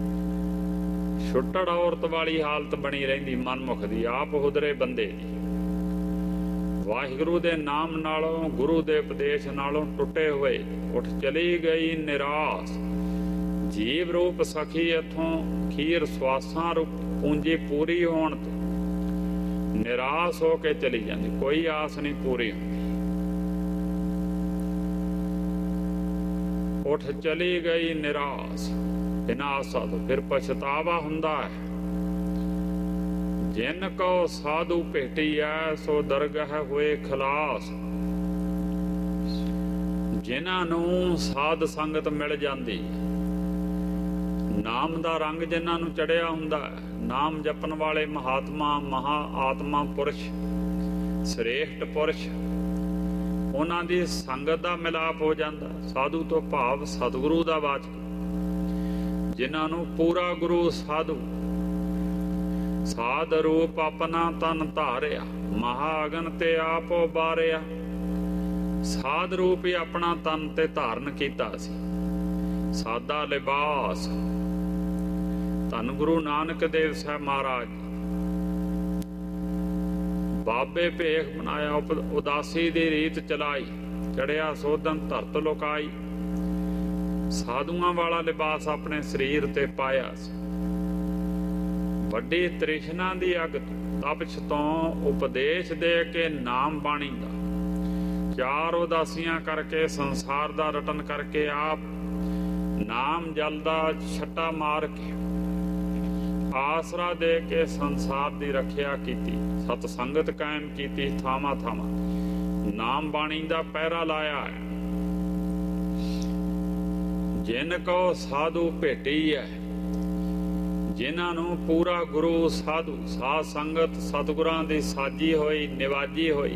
Speaker 1: ਛੁੱਟੜ ਔਰਤ ਵਾਲੀ ਹਾਲਤ ਬਣੀ ਰਹਿੰਦੀ ਮਨਮੁਖ ਦੀ, ਆਪ ਹੁਦਰੇ ਬੰਦੇ ਦੀ। ਵਾਹਿਗੁਰੂ ਦੇ ਨਾਮ ਨਾਲੋਂ, ਗੁਰੂ ਦੇ ਉਪਦੇਸ਼ ਨਾਲੋਂ ਟੁੱਟੇ ਹੋਏ ਉੱਠ ਚਲੀ ਗਈ ਨਿਰਾਸ। ਜੀਵ ਰੂਪ ਸਖੀ ਇਥੋਂ ਖੀਰ ਸਵਾਸਾਂ ਰੂਪ ਪੂੰਜੀ ਪੂਰੀ ਹੋਣ ਤੇ ਨਿਰਾਸ ਹੋ ਕੇ ਚਲੀ ਜਾਂਦੀ, ਕੋਈ ਆਸ ਨਹੀਂ ਪੂਰੀ ਹੁੰਦੀ। ਉੱਠ ਚਲੀ ਗਈ ਨਿਰਾਸ, ਬਿਨਾਂ ਆਸਾ ਤੋਂ। ਫਿਰ ਪਛਤਾਵਾ ਹੁੰਦਾ ਹੈ। ਜਿਨ ਕੋ ਸਾਧੂ ਭੇਟੀਐ ਸੋ ਦਰਗਹ ਹੋਏ ਖਲਾਸ। ਜਿਨ੍ਹਾਂ ਨੂੰ ਸਾਧ ਸੰਗਤ ਮਿਲ ਜਾਂਦੀ, ਨਾਮ ਦਾ ਰੰਗ ਜਿਨ੍ਹਾਂ ਨੂੰ ਚੜਿਆ ਹੁੰਦਾ, ਨਾਮ ਜਪਣ ਵਾਲੇ ਮਹਾਤਮਾ, ਮਹਾ ਆਤਮਾ ਪੁਰਸ਼, ਸ੍ਰੇਸ਼ਟ ਪੁਰਸ਼, ਉਹਨਾਂ ਦੀ ਸੰਗਤ ਦਾ ਮਿਲਾਪ ਹੋ ਜਾਂਦਾ। ਸਾਧੂ ਤੋਂ ਭਾਵ ਸਤਿਗੁਰੂ ਦਾ ਵਾਚਕ, ਜਿਨ੍ਹਾਂ ਨੂੰ ਪੂਰਾ ਗੁਰੂ ਸਾਧੂ ਸਾਧ ਰੂਪ ਆਪਣਾ ਤਨ ਧਾਰਿਆ, ਮਹਾ ਅਗਨ ਤੇ ਆਪੋ ਬਾਰਿਆ। ਸਾਧ ਰੂਪ ਹੀ ਆਪਣਾ ਤਨ ਤੇ ਧਾਰਨ ਕੀਤਾ ਸੀ, ਸਾਦਾ ਲਿਬਾਸ। ਧੰਨ ਗੁਰੂ ਨਾਨਕ ਦੇਵ ਸਾਹਿਬ ਮਹਾਰਾਜ ਬਾਬੇ ਭੇਖ ਬਣਾਇਆ, ਉਦਾਸੀ ਦੀ ਰੀਤ ਚਲਾਈ, ਚੜਿਆ ਸੋਧਨ ਧਰਤ ਲੁਕਾਈ। ਸਾਧੂਆਂ ਵਾਲਾ ਲਿਬਾਸ ਆਪਣੇ ਸਰੀਰ ਤੇ ਪਾਇਆ ਸੀ। ਵੱਡੀ ਤ੍ਰਿਸ਼ਨਾ ਦੀ ਅਗ ਤਪਸ਼ ਤੋਂ ਉਪਦੇਸ਼ ਦੇ ਕੇ ਨਾਮ ਬਾਣੀ ਦਾ, ਚਾਰ ਉਦਾਸੀਆਂ ਕਰਕੇ ਸੰਸਾਰ ਦਾ ਰਟਨ ਕਰਕੇ ਆਪ ਨਾਮ ਜਲ ਦਾ ਛੱਟਾ ਮਾਰ ਕੇ ਆਸਰਾ ਦੇ ਕੇ ਸੰਸਾਰ ਦੀ ਰੱਖਿਆ ਕੀਤੀ। ਸਤ ਸੰਗਤ ਕਾਇਮ ਕੀਤੀ ਥਾਵਾਂ ਥਾਵਾਂ, ਨਾਮ ਬਾਣੀ ਦਾ ਪਹਿਰਾ ਲਾਇਆ ਹੈ। ਜਿਨ ਕੋ ਸਾਧੂ ਭੇਟੀ ਹੈ, ਜਿਨ੍ਹਾਂ ਨੂੰ ਪੂਰਾ ਗੁਰੂ ਸਾਧੂ ਸਾਧ ਸੰਗਤ ਸਤਿਗੁਰਾਂ ਦੀ ਸਾਜੀ ਹੋਈ ਨਿਵਾਜੀ ਹੋਈ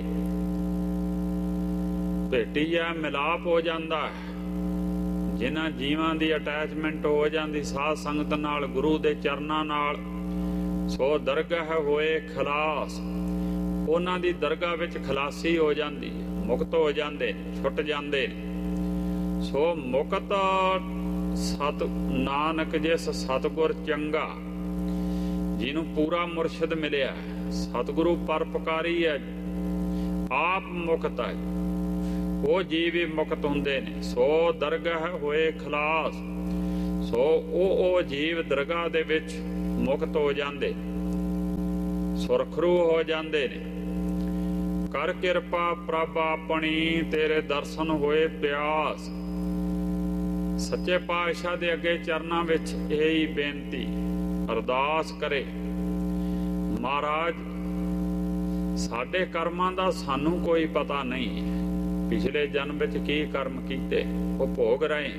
Speaker 1: ਭੇਟੀ ਹੈ, ਮਿਲਾਪ ਹੋ ਜਾਂਦਾ ਹੈ। ਜਿਨ੍ਹਾਂ ਜੀਵਾਂ ਦੀ ਅਟੈਚਮੈਂਟ ਹੋ ਜਾਂਦੀ ਸਾਧ ਸੰਗਤ ਨਾਲ, ਗੁਰੂ ਦੇ ਚਰਨਾਂ ਨਾਲ, ਸੋ ਦਰਗਾਹ ਹੋਏ ਖਲਾਸ। ਉਹਨਾਂ ਦੀ ਦਰਗਾਹ ਵਿੱਚ ਖਲਾਸੀ ਹੋ ਜਾਂਦੀ ਹੈ, ਮੁਕਤ ਹੋ ਜਾਂਦੇ ਨੇ, ਛੁੱਟ ਜਾਂਦੇ ਨੇ। ਸੋ ਮੁਕਤ ਸਤ ਨਾਨਕ ਜਿਸ ਸਤਿਗੁਰ ਚੰਗਾ, ਜਿਹਨੂੰ ਪੂਰਾ ਮੁਰਸ਼ਿਦ ਮਿਲਿਆ, ਸਤਿਗੁਰੂ ਪਰਪਕਾਰੀ ਹੈ, ਆਪ ਮੁਕਤ ਹੈ, ਉਹ ਜੀਵ ਵੀ ਮੁਕਤ ਹੁੰਦੇ ਨੇ। ਸੋ ਦਰਗਾਹ ਹੋਏ ਖਲਾਸ। ਸੋ ਉਹ ਉਹ ਜੀਵ ਦਰਗਾਹ ਦੇ ਵਿੱਚ ਮੁਕਤ ਹੋ ਜਾਂਦੇ, ਸੁਰਖਰੂ ਹੋ ਜਾਂਦੇ ਨੇ। ਕਰ ਕਿਰਪਾ ਪ੍ਰਭ ਆਪਣੀ, ਤੇਰੇ ਦਰਸ਼ਨ ਹੋਏ ਪਿਆਸ। ਸੱਚੇ ਪਾਤਸ਼ਾਹ ਦੇ ਅੱਗੇ ਚਰਨਾਂ ਵਿੱਚ ਇਹੀ ਬੇਨਤੀ ਅਰਦਾਸ ਕਰੇ, ਮਹਾਰਾਜ ਸਾਡੇ ਕਰਮਾਂ ਦਾ ਸਾਨੂੰ ਕੋਈ ਪਤਾ ਨਹੀਂ, ਪਿਛਲੇ ਜਨਮ ਵਿੱਚ ਕੀ ਕਰਮ ਕੀਤੇ ਉਹ ਭੋਗ ਰਹੇ।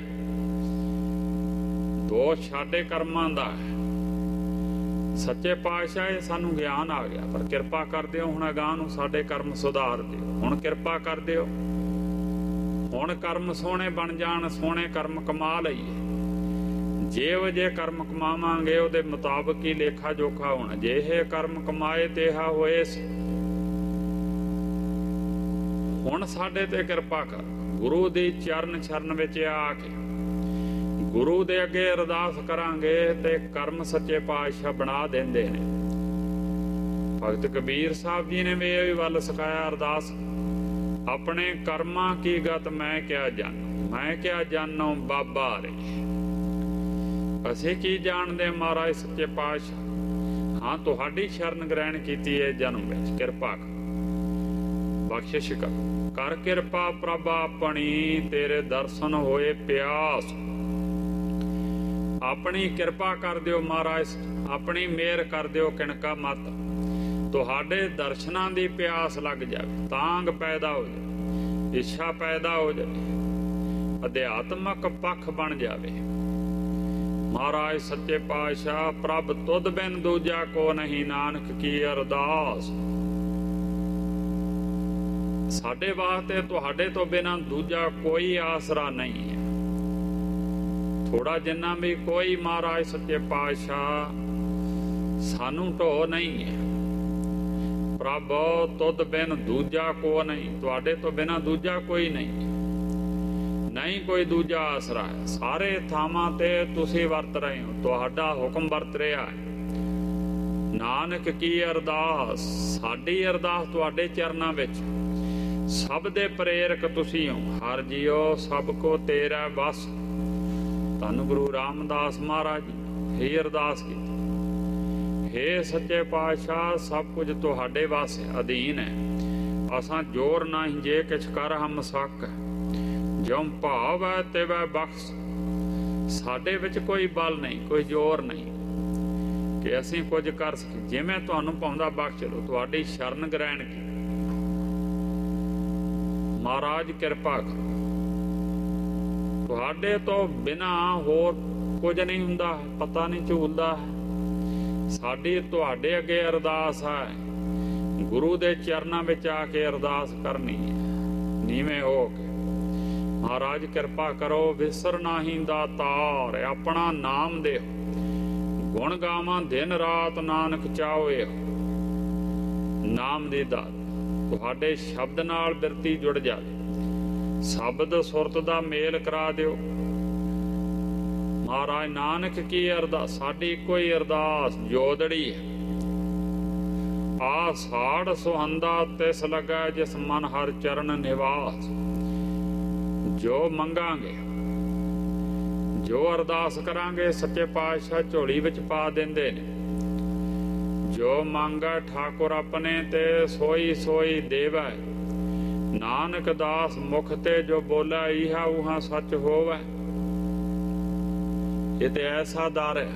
Speaker 1: ਦੋਸ਼ ਸਾਡੇ ਕਰਮਾਂ ਦਾ ਹੈ। ਸੱਚੇ ਪਾਤਸ਼ਾਹ ਇਹ ਸਾਨੂੰ ਗਿਆਨ ਆ ਗਿਆ, ਪਰ ਕਿਰਪਾ ਕਰ ਦਿਓ ਹੁਣ ਅਗਾਂਹ ਨੂੰ ਸਾਡੇ ਕਰਮ ਸੁਧਾਰ ਦਿਓ। ਹੁਣ ਕਿਰਪਾ ਕਰ ਦਿਓ, ਹੁਣ ਕਰਮ ਸੋਹਣੇ ਬਣ ਜਾਣ, ਸੋਹਣੇ ਕਰਮ ਕਮਾ ਲਈਏ। ਜਿਹੋ ਜਿਹੇ ਕਰਮ ਕਮਾਵਾਂਗੇ ਉਹਦੇ ਮੁਤਾਬਕ ਹੀ ਲੇਖਾ ਜੋਖਾ ਹੋਣਾ। ਜੇ ਇਹ ਕਰਮ ਕਮਾਏ ਤੇਹਾ ਹੋਏ ਸੀ। ਹੁਣ ਸਾਡੇ ਤੇ ਕਿਰਪਾ ਕਰ, ਗੁਰੂ ਦੀ ਚਰਨ ਚਰਨ ਵਿੱਚ ਆ ਕੇ ਗੁਰੂ ਦੇ ਅੱਗੇ ਅਰਦਾਸ ਕਰਾਂਗੇ ਤੇ ਕਰਮ ਸੱਚੇ ਪਾਤਸ਼ਾਹ ਬਣਾ ਦਿੰਦੇ ਨੇ। ਭਗਤ ਕਬੀਰ ਸਾਹਿਬ ਜੀ ਨੇ ਵੀ ਇਹ ਵੱਲ ਸਿਖਾਇਆ ਅਰਦਾਸ, ਆਪਣੇ ਕਰਮਾਂ ਕੀ ਗਤ ਮੈਂ ਕਿਆ ਜਾਣੂ, ਮੈਂ ਕਿਆ ਜਾਣੂ ਬਾਬਾ ਰੇ। ਅਸੀਂ ਕੀ ਜਾਣਦੇ ਮਹਾਰਾਜ ਸੱਚੇ ਪਾਤਸ਼ਾਹ? ਹਾਂ, ਤੁਹਾਡੀ ਸ਼ਰਨ ਗ੍ਰਹਿਣ ਕੀਤੀ ਹੈ ਜਨਮ ਵਿੱਚ, ਕਿਰਪਾ ਕਰ, ਬਖਸ਼ਿਸ਼ ਕਰ। ਕਰ ਕਿਰਪਾ ਪ੍ਰਭ ਆਪਣੀ, ਤੇਰੇ ਦਰਸ਼ਨ ਹੋਏ ਪਿਆਸ। ਆਪਣੀ ਕਿਰਪਾ ਕਰ ਦਿਓ ਮਹਾਰਾਜ, ਆਪਣੀ ਮਿਹਰ ਕਰ ਦਿਓ ਕਿਣਕਾ ਮਤ। ਤੁਹਾਡੇ ਦਰਸ਼ਨਾਂ ਦੀ ਪਿਆਸ ਲੱਗ ਜਾਵੇ, ਤਾਂਗ ਪੈਦਾ ਹੋ ਜਾਵੇ, ਇੱਛਾ ਪੈਦਾ ਹੋ ਜਾਵੇ, ਅਧਿਆਤਮਕ ਪੱਖ ਬਣ ਜਾਵੇ। ਮਹਾਰਾਜ ਸੱਚੇ ਪਾਤਸ਼ਾਹ ਪ੍ਰਭ ਤੁਧ ਬਿਨ ਦੂਜਾ ਕੋ ਨਹੀਂ, ਨਾਨਕ ਕੀ ਅਰਦਾਸ। ਸਾਡੇ ਵਾਸਤੇ ਤੁਹਾਡੇ ਤੋਂ ਬਿਨਾਂ ਦੂਜਾ ਕੋਈ ਆਸਰਾ ਨਹੀਂ ਹੈ। ਥੋੜਾ ਜਿੰਨਾ ਵੀ ਕੋਈ ਮਹਾਰਾਜ ਸੱਚੇ ਪਾਤਸ਼ਾਹ ਸਾਨੂੰ ਢੋ ਨਹੀਂ ਹੈ। ਪ੍ਰਭ ਤੁਧ ਬਿਨ ਦੂਜਾ ਕੋ ਨਹੀਂ, ਤੁਹਾਡੇ ਤੋਂ ਬਿਨਾਂ ਦੂਜਾ ਕੋਈ ਨਹੀਂ, ਨਹੀਂ ਕੋਈ ਦੂਜਾ ਆਸਰਾ ਹੈ। ਸਾਰੇ ਥਾਵਾਂ ਤੇ ਤੁਸੀਂ ਵਰਤ ਰਹੇ ਹੋ, ਤੁਹਾਡਾ ਹੁਕਮ ਵਰਤ ਰਿਹਾ ਹੈ। ਨਾਨਕ ਕੀ ਅਰਦਾਸ, ਸਾਡੀ ਅਰਦਾਸ ਤੁਹਾਡੇ ਚਰਨਾਂ ਵਿੱਚ। ਸਭ ਦੇ ਪ੍ਰੇਰਕ ਤੁਸੀਂ ਹੋ, ਹਰ ਜੀਓ ਸਭ ਕੋ ਤੇਰਾ ਬਸ। ਧੰਨ ਗੁਰੂ ਰਾਮਦਾਸ ਮਹਾਰਾਜ ਜੀ ਇਹ ਅਰਦਾਸ ਕੀਤੀ, ਹੇ ਸੱਚੇ ਪਾਤਸ਼ਾਹ ਸਭ ਕੁਝ ਤੁਹਾਡੇ ਵਾਸਤੇ ਅਧੀਨ ਹੈ। ਅਸਾਂ ਜੋਰ ਨਹੀਂ ਜੇ ਕਿਛ ਕਰ ਹਮ ਸਕ, ਜਿਉ ਭਾਵ ਹੈ ਤਿਵੈ ਬਖਸ਼। ਸਾਡੇ ਵਿੱਚ ਕੋਈ ਬਲ ਨਹੀਂ, ਕੋਈ ਜ਼ੋਰ ਨਹੀਂ ਕਿ ਅਸੀਂ ਕੁਝ ਕਰ ਸਕੀਏ। ਜਿਵੇਂ ਤੁਹਾਨੂੰ ਪਾਉਂਦਾ ਬਖਸ਼ ਲਓ, ਤੁਹਾਡੀ ਸ਼ਰਨ ਗ੍ਰਹਿਣ ਕੀ। ਮਹਾਰਾਜ ਕਿਰਪਾ ਕਰੋ, ਤੁਹਾਡੇ ਤੋਂ ਬਿਨਾਂ ਹੋਰ ਕੁਝ ਨਹੀਂ ਹੁੰਦਾ, ਪਤਾ ਨਹੀਂ ਝੂਲਦਾ ਹੈ। ਸਾਡੀ ਤੁਹਾਡੇ ਅੱਗੇ ਅਰਦਾਸ ਹੈ, ਗੁਰੂ ਦੇ ਚਰਨਾਂ ਵਿੱਚ ਆ ਕੇ ਅਰਦਾਸ ਕਰਨੀ ਹੈ ਨੀਵੇਂ ਹੋ ਕੇ। ਮਹਾਰਾਜ ਕਿਰਪਾ ਕਰੋ, ਵਿਸਰ ਨਾਹੀਂ ਦਾਤਾਰ, ਆਪਣਾ ਨਾਮ ਦਿਓ। ਗੁਣ ਗਾਵਾਂ ਦਿਨ ਰਾਤ ਨਾਨਕ ਚਾਹੋਏ। ਨਾਮ ਦੀ ਦਾਤ ਤੁਹਾਡੇ ਸ਼ਬਦ ਨਾਲ ਬਿਰਤੀ ਜੁੜ ਜਾਵੇ, ਸ਼ਬਦ ਸੁਰਤ ਦਾ ਮੇਲ ਕਰਾ ਦਿਓ। ਮਹਾਰਾਜ ਨਾਨਕ ਕੀ ਅਰਦਾਸ, ਸਾਡੀ ਕੋਈ ਅਰਦਾਸ ਜੋਦੜੀ ਹੈ। ਆ ਸਾੜ ਸੁਹੰਦਾ ਤਿਸ ਲੱਗਾ ਜਿਸ ਮਨ ਹਰ ਚਰਨ ਨਿਵਾਸ। ਜੋ ਮੰਗਾਂਗੇ, ਜੋ ਅਰਦਾਸ ਕਰਾਂਗੇ, ਸੱਚੇ ਪਾਤਸ਼ਾਹ ਝੋਲੀ ਵਿੱਚ ਪਾ ਦਿੰਦੇ ਨੇ। ਜੋ ਮੰਗੈ ਠਾਕੁਰ ਆਪਣੇ ਤੇ ਸੋਈ ਸੋਈ ਦੇਵੈ। ਨਾਨਕ ਦਾਸ ਮੁਖ ਤੇ ਜੋ ਬੋਲਾ ਇਹਾ ਉਹਾ ਸੱਚ ਹੋਵੈ। ਇਹ ਤੇ ਐਸਾ ਦਰ ਹੈ,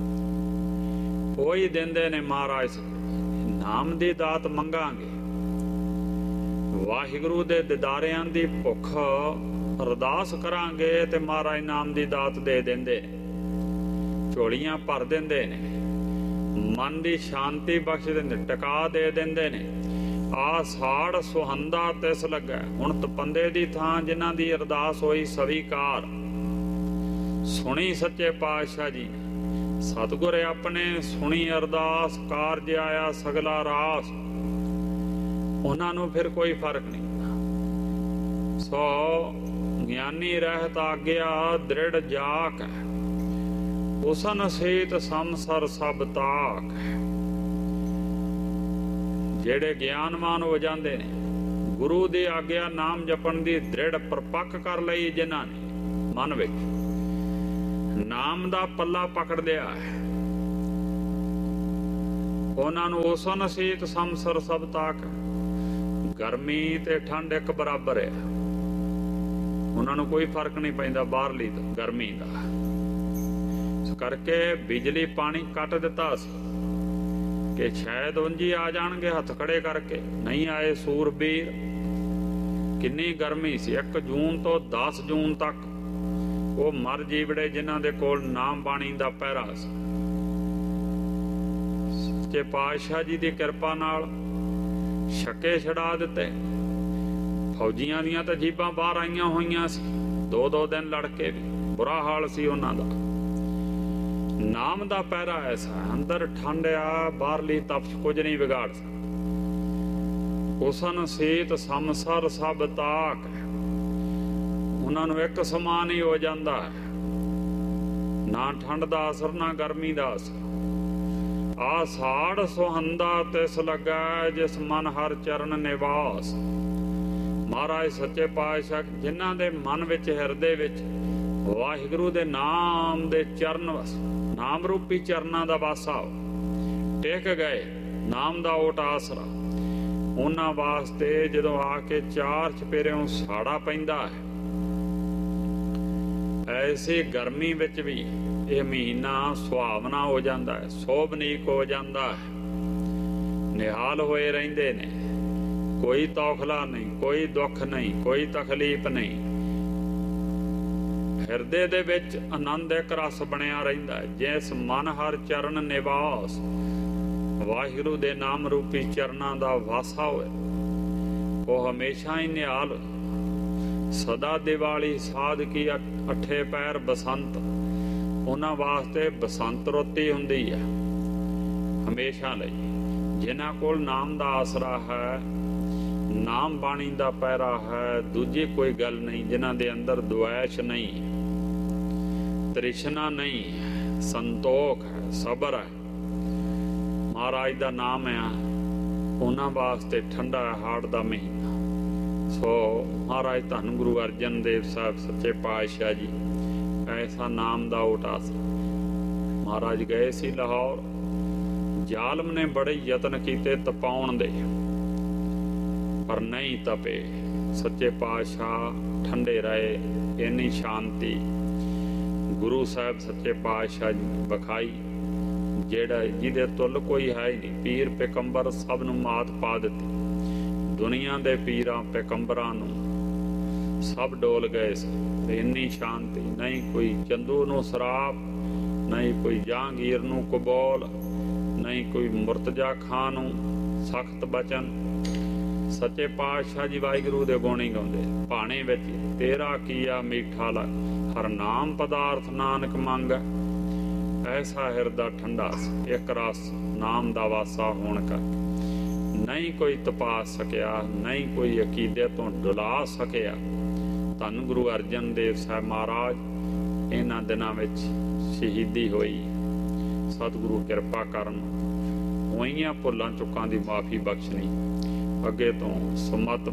Speaker 1: ਕੋਈ ਦਿੰਦੇ ਨੇ ਮਹਾਰਾਜ। ਨਾਮ ਦੀ ਦਾਤ ਮੰਗਾਂਗੇ, ਵਾਹਿਗੁਰੂ ਦੇ ਦਿਦਾਰਿਆਂ ਦੀ ਭੁੱਖ ਅਰਦਾਸ ਕਰਾਂਗੇ ਤੇ ਮਹਾਰਾਜ ਨਾਮ ਦੀ ਦਾਤ ਦੇ ਦਿੰਦੇ ਨੇ। ਝੋਲੀਆਂ ਭਰ ਦਿੰਦੇ ਨੇ, ਮਨ ਦੀ ਸ਼ਾਂਤੀ ਬਖਸ਼ ਦਿੰਦੇ, ਟਿਕਾ ਦੇ ਦਿੰਦੇ ਨੇ। ਆ ਸਾੜ ਸੁਹੰਦਾ ਤਿਸ ਲੱਗਾ। ਹੁਣ ਤਪੰਦੇ ਦੀ ਥਾਂ ਜਿਨ੍ਹਾਂ ਦੀ ਅਰਦਾਸ ਹੋਈ ਸਵੀਕਾਰ ਸੁਣੀ ਸੱਚੇ ਪਾਤਸ਼ਾਹ ਜੀ। ਸਤਿਗੁਰ ਆਪਣੇ ਸੁਣੀ ਅਰਦਾਸ, ਕਾਰਜ ਆਇਆ ਸਗਲਾ ਰਾਸ। ਉਹਨਾਂ ਨੂੰ ਫਿਰ ਕੋਈ ਫਰਕ ਨਹੀਂ। ਸੋ ਗਿਆਨੀ ਰਹਿਤ ਆਗਿਆ ਦ੍ਰਿੜ ਜਾਕ। ਉਸਨ ਸੇਤ ਸੰਸਰ ਸਭ ਤਾਕ। ਜਿਹੜੇ ਗਿਆਨਵਾਨ ਹੋ ਜਾਂਦੇ ਨੇ, ਗੁਰੂ ਦੀ ਆਗਿਆ ਨਾਮ ਜਪਣ ਦੀ ਦ੍ਰਿੜ ਪਰਪੱਕ ਕਰ ਲਈ ਜਿਨ੍ਹਾਂ ਨੇ ਮਨ ਵਿੱਚ ਨਾਮ ਦਾ ਪੱਲਾ ਪਕੜ ਲਿਆ ਹੈ, ਉਹਨਾਂ ਨੂੰ ਉਸਨ ਸੇਤ ਸੰਸਰ ਸਭ ਤਾਕ। ਗਰਮੀ ਤੇ ਠੰਡ ਇੱਕ ਬਰਾਬਰ ਹੈ, ਉਹਨਾਂ ਨੂੰ ਕੋਈ ਫਰਕ ਨਹੀਂ ਪੈਂਦਾ ਬਾਹਰਲੀ ਤੋਂ ਗਰਮੀ ਦਾ। ਇਸ ਕਰਕੇ ਬਿਜਲੀ ਪਾਣੀ ਕੱਟ ਦਿੱਤਾ ਸੀ ਕਿ ਸ਼ਾਇਦ ਉਂਝ ਆ ਜਾਣਗੇ ਹੱਥ ਖੜੇ ਕਰਕੇ, ਨਹੀਂ ਆਏ ਸੂਰਬੀਰ। ਕਿੰਨੀ ਗਰਮੀ ਸੀ। ਇੱਕ ਜੂਨ ਤੋਂ ਦਸ ਜੂਨ ਤੱਕ ਉਹ ਮਰ ਜੀਵੜੇ ਜਿਨ੍ਹਾਂ ਦੇ ਕੋਲ ਨਾਮ ਬਾਣੀ ਦਾ ਪਹਿਰਾ ਸੀ। ਸੱਚੇ ਪਾਤਸ਼ਾਹ ਜੀ ਦੀ ਕਿਰਪਾ ਨਾਲ ਛੱਕੇ ਛਡਾ ਦਿੱਤੇ। ਫੌਜੀਆਂ ਦੀਆਂ ਤਾਂ ਜੀਬਾਂ ਬਾਹਰ ਆਈਆਂ ਹੋਈਆਂ ਸੀ, ਦੋ ਦੋ ਦਿਨ ਲੜ ਕੇ ਵੀ ਬੁਰਾ ਹਾਲ ਸੀ ਉਹਨਾਂ ਦਾ। ਨਾਮ ਦਾ ਪਹਿਰਾ ਐਸਾ, ਅੰਦਰ ਠੰਡ ਆ, ਬਾਹਰਲੀ ਤਪਸ਼ ਕੁਝ ਨਹੀਂ ਵਿਗਾੜ ਸਕਦਾ। ਉਸਨ ਸੀਤ ਸੰਸਰ ਸਭ ਤਾਕ। ਉਹਨਾਂ ਨੂੰ ਇੱਕ ਸਮਾਨ ਹੀ ਹੋ ਜਾਂਦਾ ਹੈ, ਨਾ ਠੰਡ ਦਾ ਅਸਰ ਨਾ ਗਰਮੀ ਦਾ ਅਸਰ। ਆ ਸਾੜ ਸੁਹੰਦਾ ਤਿਸ ਲੱਗਾ ਜਿਸ ਮਨ ਹਰ ਚਰਨ ਨਿਵਾਸ। ਮਹਾਰਾਜ ਸੱਚੇ ਪਾਤਸ਼ਾਹ ਜਿਨ੍ਹਾਂ ਦੇ ਮਨ ਵਿੱਚ ਹਿਰਦੇ ਵਿੱਚ ਵਾਹਿਗੁਰੂ ਦੇ ਨਾਮ ਦੇ ਚਰਨ ਵਸ, ਨਾਮ ਰੂਪੀ ਚਰਨਾਂ ਦਾ ਵਾਸਾ ਟਿਕ ਗਏ, ਨਾਮ ਦਾ ਓਟ ਆਸਰਾ, ਉਹਨਾਂ ਵਾਸਤੇ ਜਦੋਂ ਆ ਕੇ ਚਾਰ ਚਪੇਰਿਓਂ ਸਾੜਾ ਪੈਂਦਾ ਹੈ। ਐਸੀ ਗਰਮੀ ਵਿੱਚ ਵੀ ਇਹ ਮਹੀਨਾ ਸੁਹਾਵਣਾ ਹੋ ਜਾਂਦਾ ਹੈ, ਸੋਭਨੀਕ ਹੋ ਜਾਂਦਾ ਹੈ। ਨਿਹਾਲ ਹੋਏ ਰਹਿੰਦੇ ਨੇ, ਕੋਈ ਤੌਖਲਾ ਨਹੀਂ, ਕੋਈ ਦੁੱਖ ਨਹੀਂ, ਕੋਈ ਤਕਲੀਫ ਨਹੀਂ। ਹਿਰਦੇ ਦੇ ਵਿੱਚ ਆਨੰਦ ਇੱਕ ਰਸ ਬਣਿਆ ਰਹਿੰਦਾ ਹੈ। ਜਿਸ ਮਨ ਹਰ ਚਰਨ ਨਿਵਾਸ, ਵਾਹਿਗੁਰੂ ਦੇ ਨਾਮ ਰੂਪੀ ਚਰਨਾਂ ਦਾ ਵਾਸਾ ਹੋਏ, ਉਹ ਹਮੇਸ਼ਾ ਹੀ ਨਿਹਾਲ। ਸਦਾ ਦੀਵਾਲੀ ਸਾਧ ਕੀ ਅਠੇ ਪੈਰ ਬਸੰਤ, ਉਹਨਾਂ ਵਾਸਤੇ ਬਸੰਤ ਰੁੱਤੀ ਹੁੰਦੀ ਹੈ ਹਮੇਸ਼ਾ ਲਈ। ਜਿਨ੍ਹਾਂ ਕੋਲ ਨਾਮ ਦਾ ਆਸਰਾ ਹੈ, ਨਾਮ ਬਾਣੀ ਦਾ ਪਹਿਰਾ ਹੈ, ਦੂਜੀ ਕੋਈ ਗੱਲ ਨਹੀਂ। ਜਿਨ੍ਹਾਂ ਦੇ ਅੰਦਰ ਦੁਆਇਸ਼ ਨਹੀਂ, ਤ੍ਰਿਸ਼ਨਾ ਨਹੀਂ, ਸੰਤੋਖ ਹੈ, ਸਬਰ ਹੈ, ਮਹਾਰਾਜ ਦਾ ਨਾਮ ਹੈ, ਉਹਨਾਂ ਵਾਸਤੇ ਠੰਡਾ ਹਾੜ ਦਾ ਮਹੀਨਾ। ਸੋ ਮਹਾਰਾਜ ਧੰਨ ਗੁਰੂ ਅਰਜਨ ਦੇਵ ਸਾਹਿਬ ਸੱਚੇ ਪਾਤਸ਼ਾਹ ਜੀ ਐਸਾ ਨਾਮ ਦਾ ਓਟ ਆਸਰਾ। ਮਹਾਰਾਜ ਗਏ ਸੀ ਲਾਹੌਰ, ਜ਼ਾਲਮ ਨੇ ਬੜੇ ਯਤਨ ਕੀਤੇ ਤਪਾਉਣ ਦੇ, ਪਰ ਨਹੀਂ ਤਪੇ। ਸੱਚੇ ਪਾਤਸ਼ਾਹ ਠੰਡੇ ਰਹੇ। ਇੰਨੀ ਸ਼ਾਂਤੀ ਗੁਰੂ ਸਾਹਿਬ ਸੱਚੇ ਪਾਤਸ਼ਾਹ ਜੀ ਬਖਾਈ, ਜਿਹੜਾ ਜਿਹਦੇ ਤੁੱਲ ਕੋਈ ਹੈ ਹੀ ਨਹੀਂ। ਪੀਰ ਪੈਗੰਬਰ ਸਭ ਨੂੰ ਮਾਤ ਪਾ ਦਿੱਤੀ। ਦੁਨੀਆ ਦੇ ਪੀਰਾਂ ਪੈਗੰਬਰਾਂ ਨੂੰ ਸਭ ਡੋਲ ਗਏ ਸੀ। ਇੰਨੀ ਸ਼ਾਂਤੀ, ਨਹੀਂ ਕੋਈ ਚੰਦੂ ਨੂੰ ਸਰਾਪ, ਨਹੀਂ ਕੋਈ ਜਹਾਂਗੀਰ ਨੂੰ ਕਬੂਲ, ਨਹੀਂ ਕੋਈ ਮੁਰਤਜ਼ਾ ਖਾਂ ਨੂੰ ਸਖਤ ਬਚਨ। ਸੱਚੇ ਪਾਤਸ਼ਾਹ ਜੀ ਵਾਹਿਗੁਰੂ ਦੇ ਗੁਣ ਹੀ ਗਾਉਂਦੇ। ਭਾਣੇ ਵਿੱਚ ਤੇਰਾ ਕੀਆ ਮੀਠਾ ਲਾ, ਹਰ ਨਾਮ ਪਦਾਰਥ ਨਾਨਕ ਮੰਗ। ਐਸਾ ਹਿਰਦਾ ਠੰਡਾ ਸੀ, ਇੱਕ ਰਸ ਨਾਮ ਦਾ ਵਾਸਾ ਹੋਣ ਕਰਕੇ ਨਹੀਂ ਕੋਈ ਤਪਾ ਸਕਿਆ, ਨਹੀਂ ਕੋਈ ਅਕੀਦੇ ਤੋਂ ਡੁਲਾ ਸਕਿਆ। ਧੰਨ ਗੁਰੂ ਅਰਜਨ ਦੇਵ ਸਾਹਿਬ ਮਹਾਰਾਜ ਇਹਨਾਂ ਦਿਨਾਂ ਵਿੱਚ ਸ਼ਹੀਦੀ ਹੋਈ। ਸਤਿਗੁਰੂ ਕਿਰਪਾ ਕਰਨ, ਹੋਈਆਂ ਭੁੱਲਾਂ ਚੁੱਕਾਂ ਦੀ ਮਾਫੀ ਬਖਸ਼ਣੀ। ਅੱਗੇ ਤੋਂ ਸਮਤ